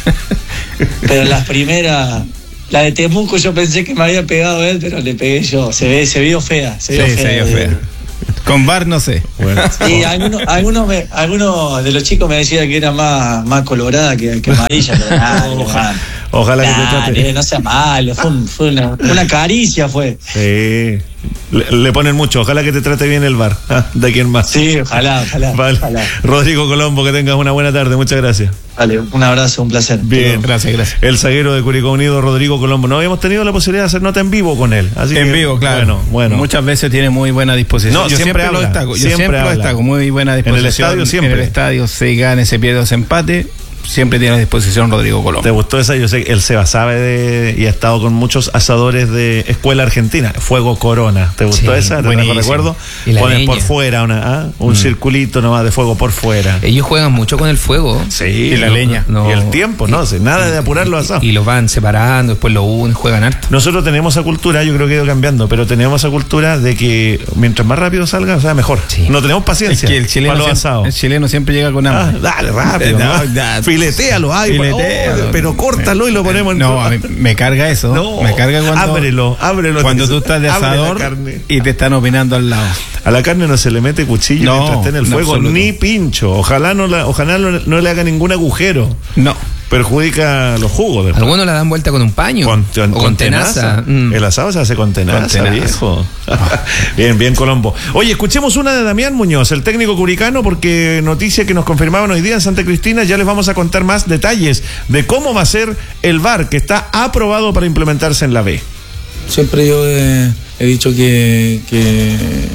pero las primeras, la de Temuco yo pensé que me había pegado él, pero le pegué yo. Se ve, se vio fea, se vio sí, fea. Se vio fea. Con V A R no sé. Bueno. Sí, algunos, algunos, me, algunos de los chicos me decían que era más, más colorada que, que amarilla, pero nada, ojalá, ojalá nah, que te trate. No sea malo, fue, un, fue una, una caricia fue. Sí. Le, le ponen mucho, ojalá que te trate bien el V A R. Ah, ¿de quién más? Sí, ojalá, ojalá, vale. ojalá. Rodrigo Colombo, que tengas una buena tarde, muchas gracias. Vale, un abrazo, un placer. Bien, gracias, gracias. El zaguero de Curicó Unido, Rodrigo Colombo. No habíamos tenido la posibilidad de hacer nota en vivo con él. Así en que, vivo, claro. Bueno, bueno. Muchas veces tiene muy buena disposición. No, yo siempre, siempre lo destaco. Yo siempre, siempre lo destaco, muy buena disposición. En el estadio siempre. En el estadio se gane, se pierde o se empate. Siempre tiene a disposición Rodrigo Colombo. ¿Te gustó esa? Yo sé que el Seba sabe de, y ha estado con muchos asadores de Escuela Argentina. Fuego Corona. ¿Te gustó sí, esa? ¿Te recuerdo? Ponen por fuera una, ¿ah? un mm. circulito nomás de fuego por fuera. Ellos juegan mucho con el fuego. Sí. Y la no, leña. No, y el tiempo, ¿no? Sí, nada de apurar los asados. Y los van separando, después lo unen, juegan harto. Nosotros tenemos esa cultura, yo creo que ha ido cambiando, pero tenemos esa cultura de que mientras más rápido salga, o sea, mejor. Sí. No tenemos paciencia. Es que el chileno, para los siempre, el chileno siempre llega con hambre. Ah, dale, rápido. No, no, filetéalo, ay. Oh, pero córtalo y lo ponemos en no, a mí me carga eso. No, me carga cuando ábrelo, ábrelo. Cuando tú estás de asador y te están opinando al lado. A la carne no se le mete cuchillo no, mientras esté en el fuego, no, ni pincho. Ojalá no la, ojalá no, no le haga ningún agujero. No. Perjudica los jugos. Después. Algunos la dan vuelta con un paño. Con, con, o con tenaza. tenaza. Mm. El asado se hace con tenaza, con tenaza. Viejo. Bien, bien, Colombo. Oye, escuchemos una de Damián Muñoz, el técnico curicano, porque noticia que nos confirmaban hoy día en Santa Cristina. Ya les vamos a contar más detalles de cómo va a ser el V A R, que está aprobado para implementarse en la B. Siempre yo he, he dicho que, que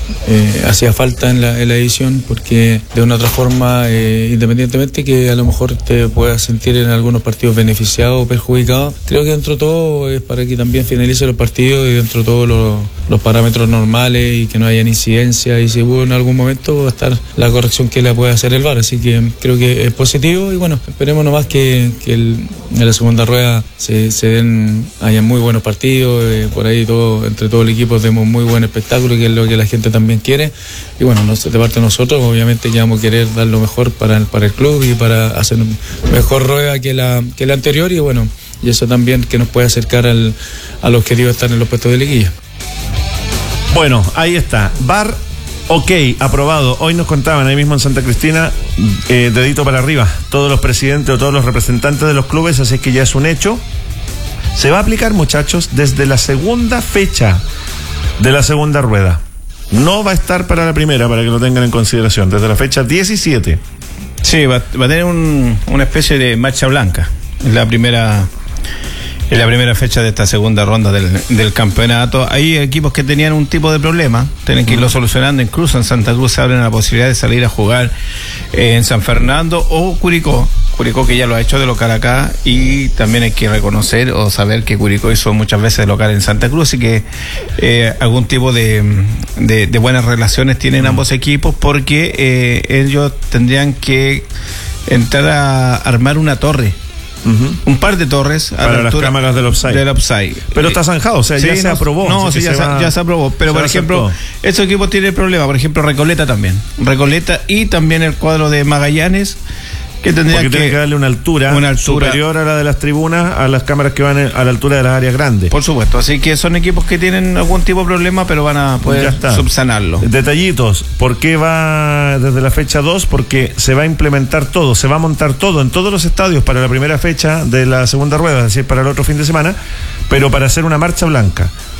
eh, hacía falta en la, en la edición, porque de una otra forma, eh, independientemente que a lo mejor te puedas sentir en algunos partidos beneficiado o perjudicado, creo que dentro de todo es para que también finalice los partidos y dentro de todos los, los parámetros normales y que no hayan incidencias, y si hubo en algún momento va a estar la corrección que le puede hacer el V A R, así que creo que es positivo y bueno, esperemos nomás que, que el, en la segunda rueda se, se den, hayan muy buenos partidos, eh, por ahí todo, entre todo el equipo demos muy buen espectáculo, que es lo que la gente también quiere, y bueno, no, de parte de nosotros obviamente que vamos a querer dar lo mejor para el, para el club y para hacer mejor rueda que la, que la anterior, y bueno, y eso también que nos puede acercar al, al objetivo de estar en los puestos de liguilla. Bueno, ahí está, V A R, ok, aprobado. Hoy nos contaban ahí mismo en Santa Cristina, eh, dedito para arriba, todos los presidentes o todos los representantes de los clubes, así es que ya es un hecho. Se va a aplicar, muchachos, desde la segunda fecha de la segunda rueda. No va a estar para la primera, para que lo tengan en consideración, desde la fecha diecisiete. Sí, va, va a tener un, una especie de marcha blanca en la primera en la primera fecha de esta segunda ronda del, del campeonato. Hay equipos que tenían un tipo de problema, tienen que irlo solucionando. Incluso en Santa Cruz se abren la posibilidad de salir a jugar eh, en San Fernando o Curicó. Curicó que ya lo ha hecho de local acá, y también hay que reconocer o saber que Curicó hizo muchas veces de local en Santa Cruz, y que eh, algún tipo de, de, de buenas relaciones tienen ambos equipos, porque eh, ellos tendrían que entrar a armar una torre. Uh-huh. Un par de torres a para la las cámaras del offside. del offside. Pero está zanjado, o sea, sí, ya se no, aprobó. No, sí, ya, se, va, ya se aprobó. Pero, por ejemplo, estos equipos tienen problemas. Por ejemplo, Recoleta también. Recoleta y también el cuadro de Magallanes, que tendría Porque que, tiene que darle una altura, una altura superior a la de las tribunas, a las cámaras que van a la altura de las áreas grandes. Por supuesto, así que son equipos que tienen algún tipo de problema, pero van a poder subsanarlo. Detallitos, ¿por qué va desde la fecha dos? Porque se va a implementar todo, se va a montar todo en todos los estadios para la primera fecha de la segunda rueda, es decir, para el otro fin de semana, pero para hacer una marcha blanca.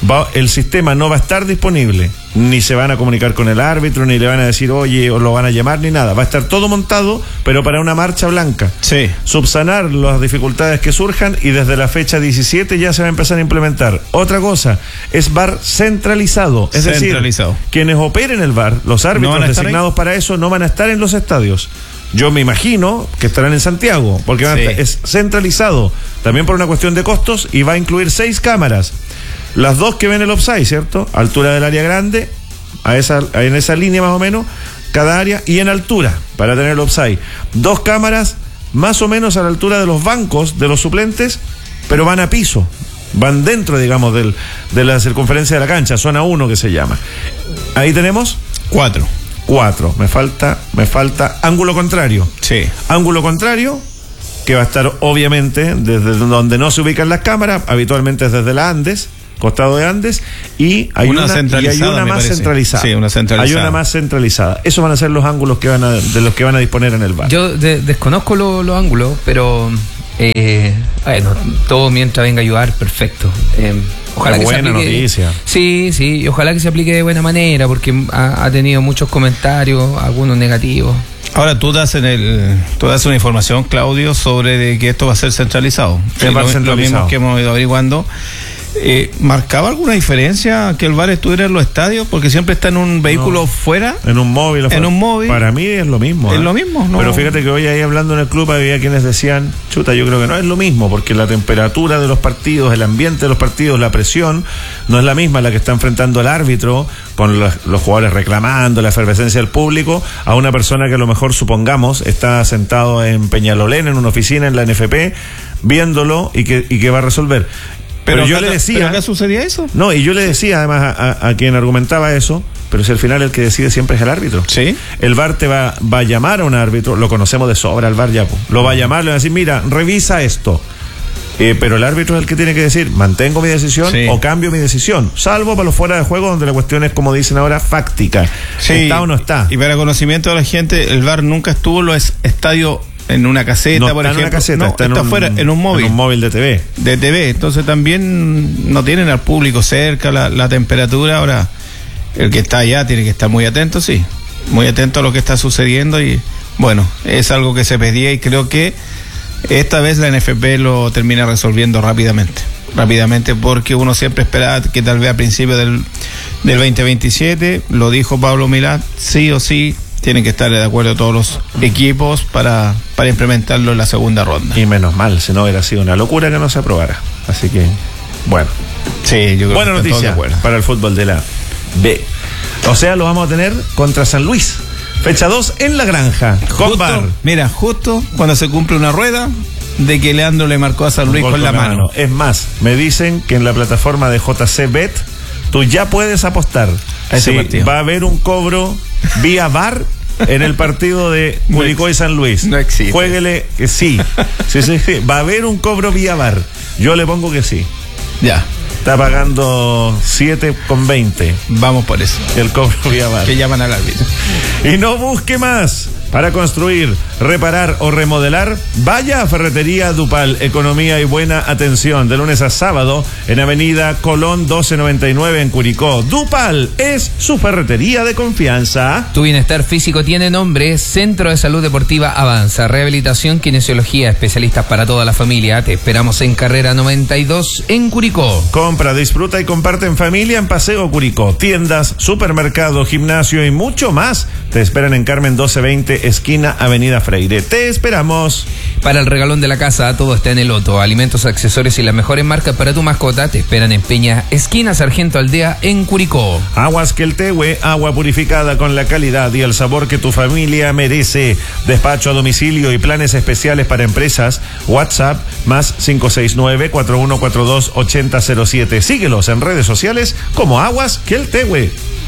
Va, el sistema no va a estar disponible, ni se van a comunicar con el árbitro, ni le van a decir, oye, o lo van a llamar, ni nada. Va a estar todo montado, pero para una marcha blanca. Sí. Subsanar las dificultades que surjan y desde la fecha diecisiete ya se va a empezar a implementar. Otra cosa, es V A R centralizado. Es centralizado. decir, quienes operen el V A R, los árbitros ¿No designados para eso, no van a estar en los estadios. Yo me imagino que estarán en Santiago, porque van a Sí. estar, es centralizado, también por una cuestión de costos, y va a incluir seis cámaras. Las dos que ven el offside, ¿cierto? Altura del área grande, a esa, en esa línea más o menos, cada área, y en altura, para tener el offside. Dos cámaras más o menos a la altura de los bancos de los suplentes, pero van a piso, van dentro, digamos, del, de la circunferencia de la cancha, zona uno que se llama. Ahí tenemos Cuatro. Cuatro. Me falta, me falta ángulo contrario. Sí. Ángulo contrario, que va a estar obviamente desde donde no se ubican las cámaras, habitualmente es desde la Andes, costado de Andes, y hay Una una, y hay centralizada, una me más parece. centralizada. Sí, una centralizada. Hay una más centralizada. Esos van a ser los ángulos que van a, de los que van a disponer en el V A R. Yo de- desconozco lo- los ángulos, pero eh, bueno, todo mientras venga a ayudar, perfecto. Eh, ojalá Qué que se buena aplique. noticia. Sí, sí, y ojalá que se aplique de buena manera, porque ha, ha tenido muchos comentarios, algunos negativos. Ahora tú das en el, tú das una información, Claudio, sobre de que esto va a ser centralizado. Sí, Es va a lo, ser lo centralizado. mismo que hemos ido averiguando. Eh, ¿Marcaba alguna diferencia que el V A R estuviera en los estadios? Porque siempre está en un vehículo No. fuera. En un móvil. En un móvil. Para mí es lo mismo. Es ¿eh? lo mismo, ¿no? Pero fíjate que hoy ahí hablando en el club había quienes decían, chuta, yo creo que no es lo mismo, porque la temperatura de los partidos, el ambiente de los partidos, la presión, no es la misma la que está enfrentando el árbitro, con los, los jugadores reclamando, la efervescencia del público, a una persona que a lo mejor, supongamos, está sentado en Peñalolén, en una oficina, en la N F P, viéndolo y que, y que va a resolver. Pero, Pero yo acá- le decía... ¿pero acá sucedía eso? No, y yo le decía además a, a- a quien argumentaba eso, pero si al final el que decide siempre es el árbitro. Sí. El V A R te va, va a llamar a un árbitro, lo conocemos de sobra el V A R ya, po. Lo va a llamar, le va a decir, mira, revisa esto. Eh, pero el árbitro es el que tiene que decir, mantengo mi decisión Sí. o cambio mi decisión, salvo para los fuera de juego donde la cuestión es, como dicen ahora, fáctica. Sí. ¿Está o no está? Y para conocimiento de la gente, el V A R nunca estuvo en los estadios en una caseta, No por está en ejemplo. una caseta, No, está, en un, afuera, en un móvil. En un móvil de T V. De T V, entonces también no tienen al público cerca, la, la temperatura. Ahora, el que está allá tiene que estar muy atento, sí, muy atento a lo que está sucediendo, y bueno, es algo que se pedía y creo que esta vez la N F P lo termina resolviendo rápidamente, rápidamente, porque uno siempre esperaba que tal vez a principios del, del veinte veintisiete, lo dijo Pablo Milad, sí o sí, tienen que estar de acuerdo todos los equipos para, para implementarlo en la segunda ronda. Y menos mal, si no hubiera sido una locura que no se aprobara. Así que, bueno. Sí, yo creo Buena que están todos de noticia acuerdo. para el fútbol de la B. O sea, lo vamos a tener contra San Luis. Fecha dos en La Granja. Con Justo, V A R. mira, justo cuando se cumple una rueda de que Leandro le marcó a San Luis Un con gol la mano. Es más, me dicen que en la plataforma de J C Bet tú ya puedes apostar. A ese Sí, partido. va a haber un cobro vía V A R en el partido de Curicó y San Luis. No existe. Juéguele que sí. Sí, sí, sí. Va a haber un cobro vía V A R. Yo le pongo que sí. Ya, Está pagando siete con veinte vamos por eso. el cobro vía V A R. Que llaman al árbitro. Y no busque más. Para construir, reparar o remodelar, vaya a Ferretería Dupal. Economía y buena atención. De lunes a sábado en Avenida Colón doce noventa y nueve en Curicó. Dupal es su ferretería de confianza. Tu bienestar físico tiene nombre. Centro de Salud Deportiva Avanza. Rehabilitación, kinesiología, especialistas para toda la familia. Te esperamos en Carrera noventa y dos en Curicó. Compra, disfruta y comparte en familia en Paseo Curicó. Tiendas, supermercado, gimnasio y mucho más. Te esperan en Carmen doce veinte, esquina Avenida Freire. Te esperamos. Para el regalón de la casa, todo está en el Loto. Alimentos, accesorios y las mejores marcas para tu mascota te esperan en Peña, esquina Sargento Aldea en Curicó. Aguas Queltehue, agua purificada con la calidad y el sabor que tu familia merece. Despacho a domicilio y planes especiales para empresas. WhatsApp más cinco seis nueve, cuatro uno cuatro dos, ocho cero cero siete. Síguelos en redes sociales como Aguas Queltehue.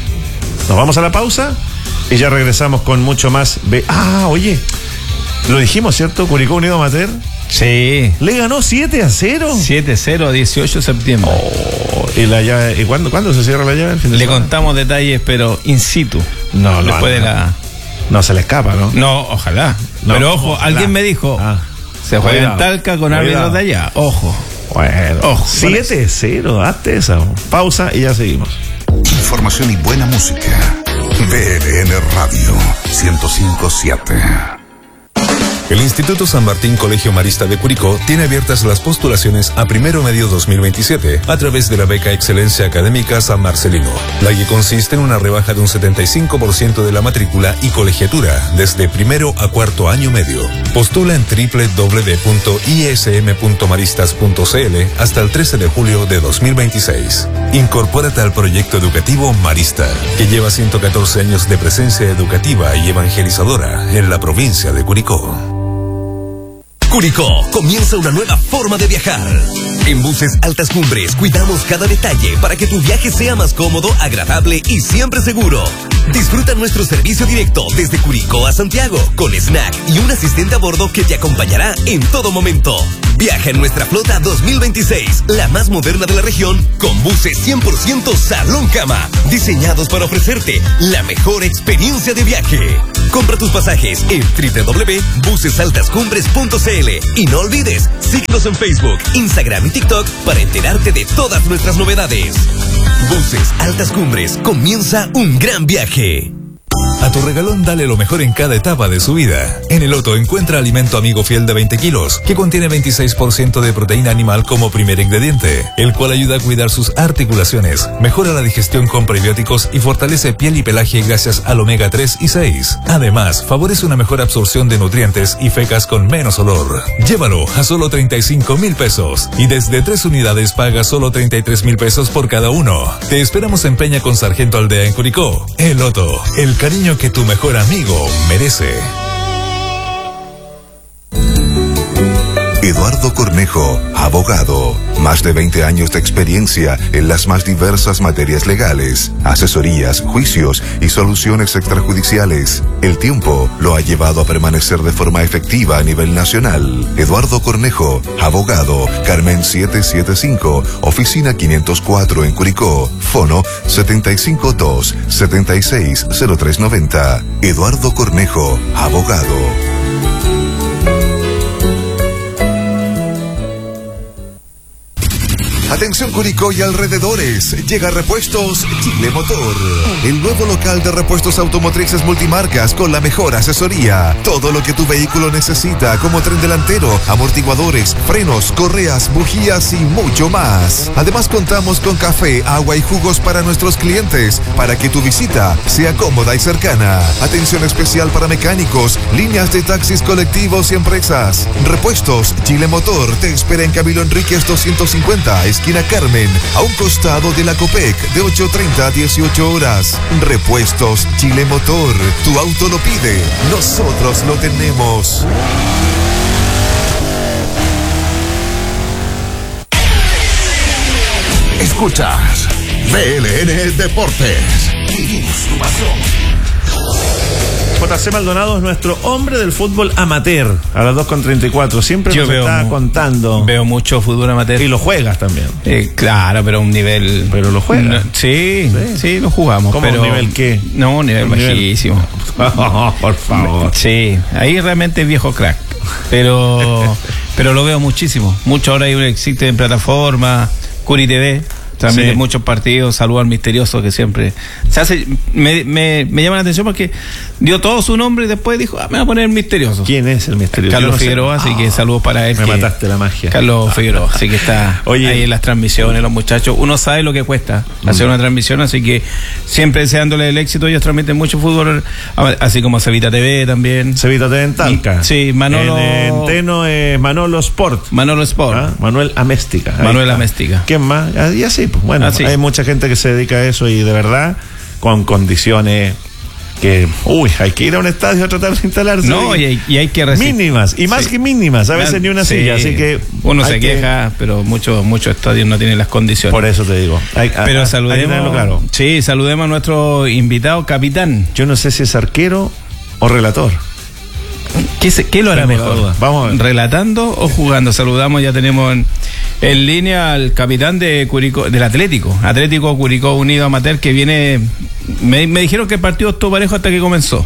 Nos vamos a la pausa y ya regresamos con mucho más. Be- ah, oye, lo dijimos, ¿cierto? Curicó Unido Amateur Sí. le ganó siete a cero. siete cero, dieciocho de septiembre. Oh, ¿y la llave? ¿Y cuándo, cuándo se cierra la llave? ¿El fin de Le semana? contamos detalles, pero in situ. No, no, Después de no. la. No se le escapa, ¿no? No, ojalá. No, pero ojo, ojalá. alguien me dijo. Ah. Se juega Cuidado, en Talca con cuidado. árbitros de allá. Ojo. Bueno, Ojo, siete cero, hazte esa. Pausa y ya seguimos. Información y buena música. B L N Radio ciento cinco punto siete. El Instituto San Martín Colegio Marista de Curicó tiene abiertas las postulaciones a primero medio dos mil veintisiete a través de la beca Excelencia Académica San Marcelino, la que consiste en una rebaja de un setenta y cinco por ciento de la matrícula y colegiatura desde primero a cuarto año medio. Postula en doble u doble u doble u punto i s m punto maristas punto c l hasta el trece de julio de dos mil veintiséis. Incorpórate al proyecto educativo Marista, que lleva ciento catorce años de presencia educativa y evangelizadora en la provincia de Curicó. Curicó, comienza una nueva forma de viajar. En Buses Altas Cumbres cuidamos cada detalle para que tu viaje sea más cómodo, agradable y siempre seguro. Disfruta nuestro servicio directo desde Curicó a Santiago, con snack y un asistente a bordo que te acompañará en todo momento. Viaja en nuestra flota dos mil veintiséis, la más moderna de la región, con buses cien por ciento salón cama, diseñados para ofrecerte la mejor experiencia de viaje. Compra tus pasajes en doble u doble u doble u punto buses altas cumbres punto c l y no olvides, síguenos en Facebook, Instagram y TikTok para enterarte de todas nuestras novedades. Buses Altas Cumbres, comienza un gran viaje. A tu regalón dale lo mejor en cada etapa de su vida. En el Otto encuentra alimento amigo fiel de veinte kilos, que contiene veintiséis por ciento de proteína animal como primer ingrediente, el cual ayuda a cuidar sus articulaciones, mejora la digestión con prebióticos y fortalece piel y pelaje gracias al omega tres y seis. Además, favorece una mejor absorción de nutrientes y fecas con menos olor. Llévalo a solo treinta y cinco mil pesos y desde tres unidades paga solo treinta y tres mil pesos por cada uno. Te esperamos en Peña con Sargento Aldea en Curicó. El Otto, el cariño que tu mejor amigo merece. Eduardo Cornejo, abogado. Más de veinte años de experiencia en las más diversas materias legales, asesorías, juicios y soluciones extrajudiciales. El tiempo lo ha llevado a permanecer de forma efectiva a nivel nacional. Eduardo Cornejo, abogado. Carmen setecientos setenta y cinco, oficina quinientos cuatro en Curicó. Fono setenta y cinco dos, setenta y seis cero tres noventa. Eduardo Cornejo, abogado. Atención Curicó y alrededores, llega Repuestos Chile Motor, el nuevo local de repuestos automotrices multimarcas con la mejor asesoría. Todo lo que tu vehículo necesita, como tren delantero, amortiguadores, frenos, correas, bujías y mucho más. Además contamos con café, agua y jugos para nuestros clientes, para que tu visita sea cómoda y cercana. Atención especial para mecánicos, líneas de taxis colectivos y empresas. Repuestos Chile Motor te espera en Camilo Enríquez doscientos cincuenta, esquina Carmen, a un costado de la Copec, de ocho treinta a dieciocho horas. Repuestos Chile Motor, tu auto lo pide, nosotros lo tenemos. Escuchas B L N Deportes. Vivimos tu pasión. J C Maldonado es nuestro hombre del fútbol amateur a las dos con treinta y cuatro. Siempre Yo nos veo está mu- contando. Veo mucho fútbol amateur. Y lo juegas también. Eh, claro, pero a un nivel. Pero lo juegas. No, sí, sí, sí, lo jugamos. ¿Cómo pero un nivel qué? No, un nivel Un nivel- bajísimo. Por favor. Sí, ahí realmente es viejo crack. Pero, pero lo veo muchísimo. Mucho ahora hay, existe en plataforma, Curi T V. También Sí. en muchos partidos, saludo al misterioso que siempre se hace. Me, me, me llama la atención porque dio todo su nombre y después dijo, ah, me voy a poner misterioso. ¿Quién es el misterioso? Carlos Yo no sé. Figueroa, así que Ah, saludos para él. me que- mataste la magia. Carlos Figueroa, así que está Oye. ahí en las transmisiones, los muchachos. Uno sabe lo que cuesta hacer una transmisión, así que siempre deseándole el éxito. Ellos transmiten mucho fútbol, así como Cevita T V también. Cevita T V en Talca. Sí, Manolo. En, en Teno es Manolo Sport. Manolo Sport. Ah, Manuel Améstica. Ahí Manuel está. Améstica. ¿Quién más? Ah, y así, pues bueno, Así. hay mucha gente que se dedica a eso y de verdad, con condiciones que, uy, hay que ir a un estadio a tratar de instalarse. No, y hay, y hay que resistir. mínimas, y más Sí. que mínimas, a veces ni una Sí. silla, así que uno hay se que- queja, pero muchos muchos estadios no tienen las condiciones. Por eso te digo. Hay, Pero hay- hay que saludemos, tenerlo claro. sí, saludemos a nuestro invitado capitán. Yo no sé si es arquero o relator. ¿Qué, se- qué lo hará Tengo la mejor? duda. Vamos a ver. ¿Relatando o jugando? Saludamos, ya tenemos en, en línea al capitán de Curicó, del Atlético, Atlético Curicó Unido Amateur, que viene, me, me dijeron que el partido estuvo parejo hasta que comenzó.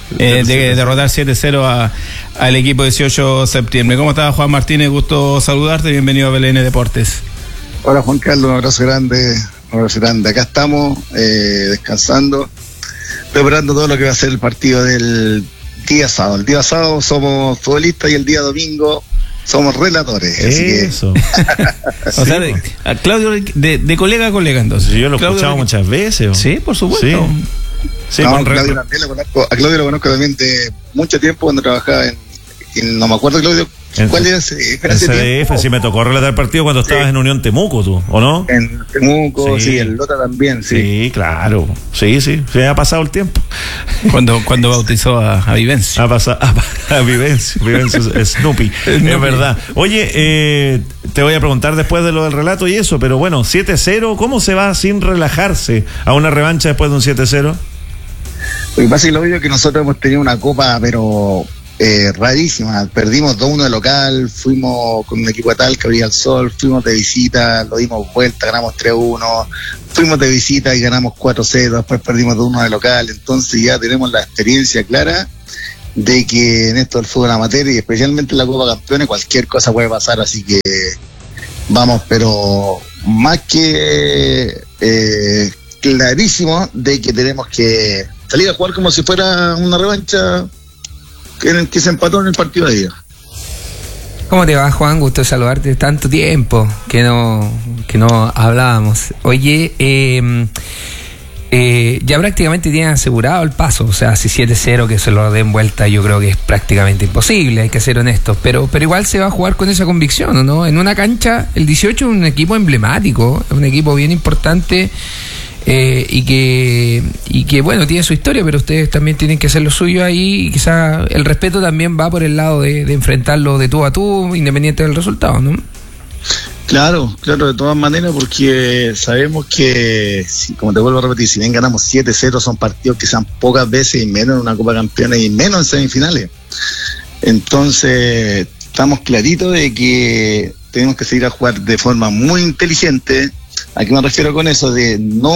eh, de derrotar siete cero a, al equipo dieciocho de septiembre. ¿Cómo estás, Juan Martínez? Gusto saludarte, bienvenido a B L N Deportes. Hola, Juan Carlos, un abrazo grande, un abrazo grande. Acá estamos, eh, descansando, preparando todo lo que va a ser el partido del día sábado. El día sábado somos futbolistas y el día domingo somos relatores. Eso. Así que... o sea, de, a Claudio, de, de colega a colega, entonces. Yo lo he Claudio, escuchado que... muchas veces. ¿O? Sí, por supuesto. Sí. Sí, no, Claudio también lo conozco, a Claudio lo conozco también de mucho tiempo cuando trabajaba en, en no me acuerdo, Claudio, ¿cuál era ese? En C D F, sí me tocó relatar el partido cuando sí. estabas en Unión Temuco, tú, ¿o no? En Temuco, sí, sí el Lota también, sí. Sí, claro, sí, sí, se ha pasado el tiempo. Cuando cuando bautizó a, a Vivencio. Ha pasado a, a Vivencio, Vivencio Snoopy, es verdad. Oye, eh, te voy a preguntar después de lo del relato y eso, pero bueno, siete cero, ¿cómo se va sin relajarse a una revancha después de un siete cero? Lo que pasa es que lo obvio es que nosotros hemos tenido una copa, pero eh, rarísima. Perdimos dos uno de local, fuimos con un equipo de Talca, Brilla al Sol, fuimos de visita, lo dimos vuelta, ganamos tres uno, fuimos de visita y ganamos cuatro cero, después perdimos dos uno de local. Entonces ya tenemos la experiencia clara de que en esto del fútbol amateur y especialmente en la Copa Campeones cualquier cosa puede pasar, así que vamos, pero más que eh, clarísimo de que tenemos que salir a jugar como si fuera una revancha que, que se empató en el partido de día. ¿Cómo te va, Juan? Gusto saludarte. Tanto tiempo que no que no hablábamos. Oye, eh, eh, ya prácticamente tienen asegurado el paso. O sea, si siete cero que se lo den vuelta, yo creo que es prácticamente imposible, hay que ser honestos. Pero, pero igual se va a jugar con esa convicción, ¿no? En una cancha, el dieciocho es un equipo emblemático, es un equipo bien importante. Eh, y que y que bueno, tiene su historia, pero ustedes también tienen que hacer lo suyo ahí, y quizá el respeto también va por el lado de, de enfrentarlo de tú a tú, independiente del resultado, ¿no? Claro, claro, de todas maneras, porque sabemos que, como te vuelvo a repetir, si bien ganamos siete cero, son partidos que sean pocas veces y menos en una Copa Campeones y menos en semifinales. Entonces estamos claritos de que tenemos que seguir a jugar de forma muy inteligente. ¿A qué me refiero con eso? De no,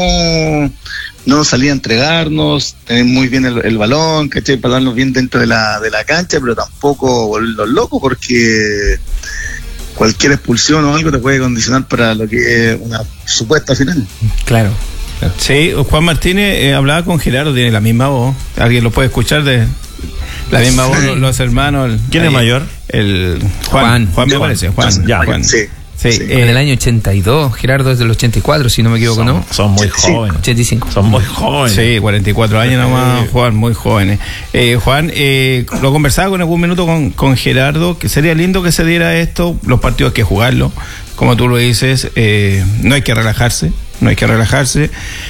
no salir a entregarnos, tener muy bien el, el balón, ¿cachai? Pararnos bien dentro de la, de la cancha, pero tampoco volvernos locos, porque cualquier expulsión o algo te puede condicionar para lo que es una supuesta final. Claro. Sí, Juan Martínez eh, hablaba con Gerardo, tiene la misma voz. ¿Alguien lo puede escuchar de la misma voz? Los, los hermanos. El, ¿Quién ahí, es mayor? El Juan. Juan, Juan me parece. Juan. Ya, Juan. Sí. Sí, sí. En el año ochenta y dos, Gerardo es del ochenta y cuatro, si no me equivoco, son, ¿no? Son muy jóvenes. ochenta y cinco. Son muy jóvenes. Sí, cuarenta y cuatro años nomás, Juan, muy jóvenes. Eh, Juan, eh, lo conversaba con algún minuto con, con Gerardo, que sería lindo que se diera esto, los partidos hay que jugarlo, como tú lo dices, eh, no hay que relajarse, no hay que relajarse.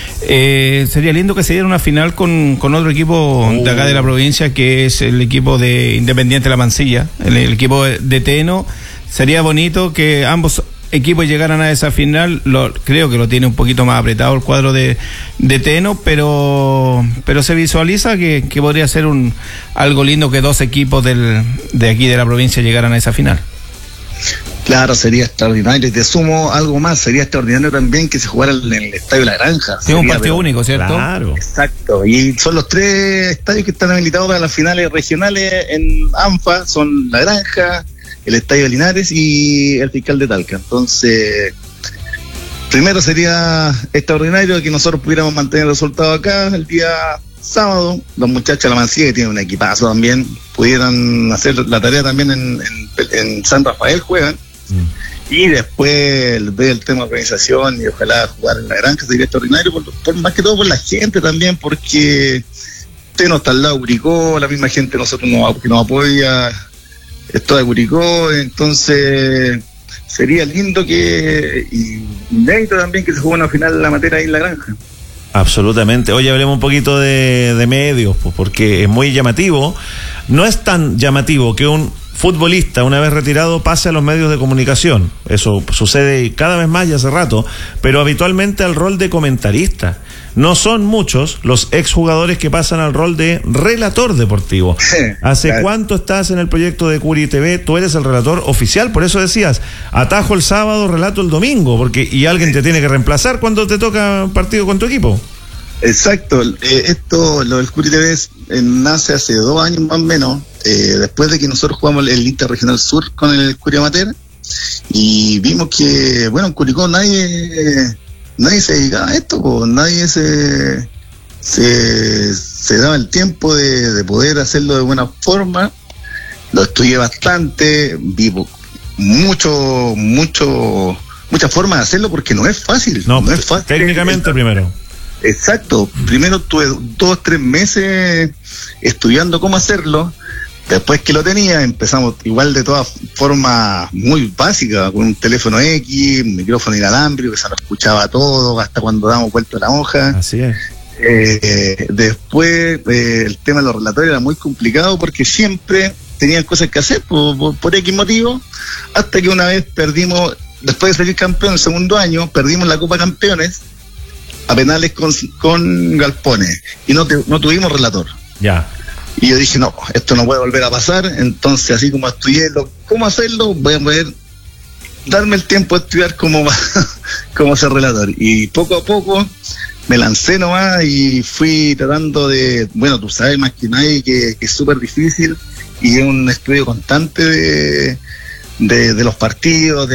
Eh, sería lindo que se diera una final con, con otro equipo uh. de acá de la provincia, que es el equipo de Independiente La Mansilla, el, el equipo de Teno. Sería bonito que ambos equipos llegaran a esa final. Lo, creo que lo tiene un poquito más apretado el cuadro de, de Teno, pero pero se visualiza que, que podría ser un algo lindo que dos equipos del, de aquí de la provincia llegaran a esa final. Claro, sería extraordinario. Y te sumo algo más, sería extraordinario también que se jugara en el Estadio La Granja. Es un partido único, ¿cierto? Claro. Exacto. Y son los tres estadios que están habilitados para las finales regionales en ANFA, son La Granja, el Estadio de Linares y el Fiscal de Talca. Entonces, primero sería extraordinario que nosotros pudiéramos mantener el resultado acá el día sábado. Los muchachos de La Mansilla, que tienen un equipazo también, pudieran hacer la tarea también en, en, en San Rafael, juegan. Mm. Y después ver el tema de organización y ojalá jugar en La Granja sería extraordinario, por, por, más que todo por la gente también, porque usted no está al lado de Curicó, la misma gente nosotros nos, que nos apoya, esto de Curicó, entonces sería lindo que, y inédito también, que se juegue una final de la materia ahí en La Granja. Absolutamente. Oye, hablemos un poquito de, de medios, pues, porque es muy llamativo. No es tan llamativo que un futbolista, una vez retirado, pase a los medios de comunicación. Eso sucede cada vez más y hace rato, pero habitualmente al rol de comentarista. No son muchos los exjugadores que pasan al rol de relator deportivo. ¿Hace claro. cuánto estás en el proyecto de Curi T V? Tú eres el relator oficial, por eso decías, atajo el sábado, relato el domingo, porque y alguien te tiene que reemplazar cuando te toca partido con tu equipo. Exacto, eh, esto, lo del Curi T V eh, nace hace dos años más o menos, eh, después de que nosotros jugamos el Interregional Sur con el Curi Amateur, y vimos que, bueno, en Curicó nadie, nadie se dedicaba a esto, pues, nadie se, se, se daba el tiempo de, de poder hacerlo de buena forma. Lo estudié bastante, vivo mucho, mucho, muchas formas de hacerlo porque no es fácil. No, no es fácil. Técnicamente primero. Exacto, primero tuve dos, tres meses estudiando cómo hacerlo, después que lo tenía empezamos igual de todas formas muy básicas, con un teléfono X, un micrófono inalámbrico que se nos escuchaba todo, hasta cuando damos vuelta a la hoja. Así es. Eh, después eh, el tema de los relatorios era muy complicado porque siempre tenían cosas que hacer por, por, por X motivo, hasta que una vez perdimos, después de salir campeón el segundo año, perdimos la Copa Campeones a penales con, con Galpones y no, te, no tuvimos relator. Ya. Y yo dije, no, esto no puede volver a pasar, entonces así como estudié lo, cómo hacerlo, voy a poder darme el tiempo de estudiar cómo, cómo ser relator. Y poco a poco me lancé nomás y fui tratando de, bueno, tú sabes más que nadie que, que es súper difícil y es un estudio constante de, de, de los partidos, de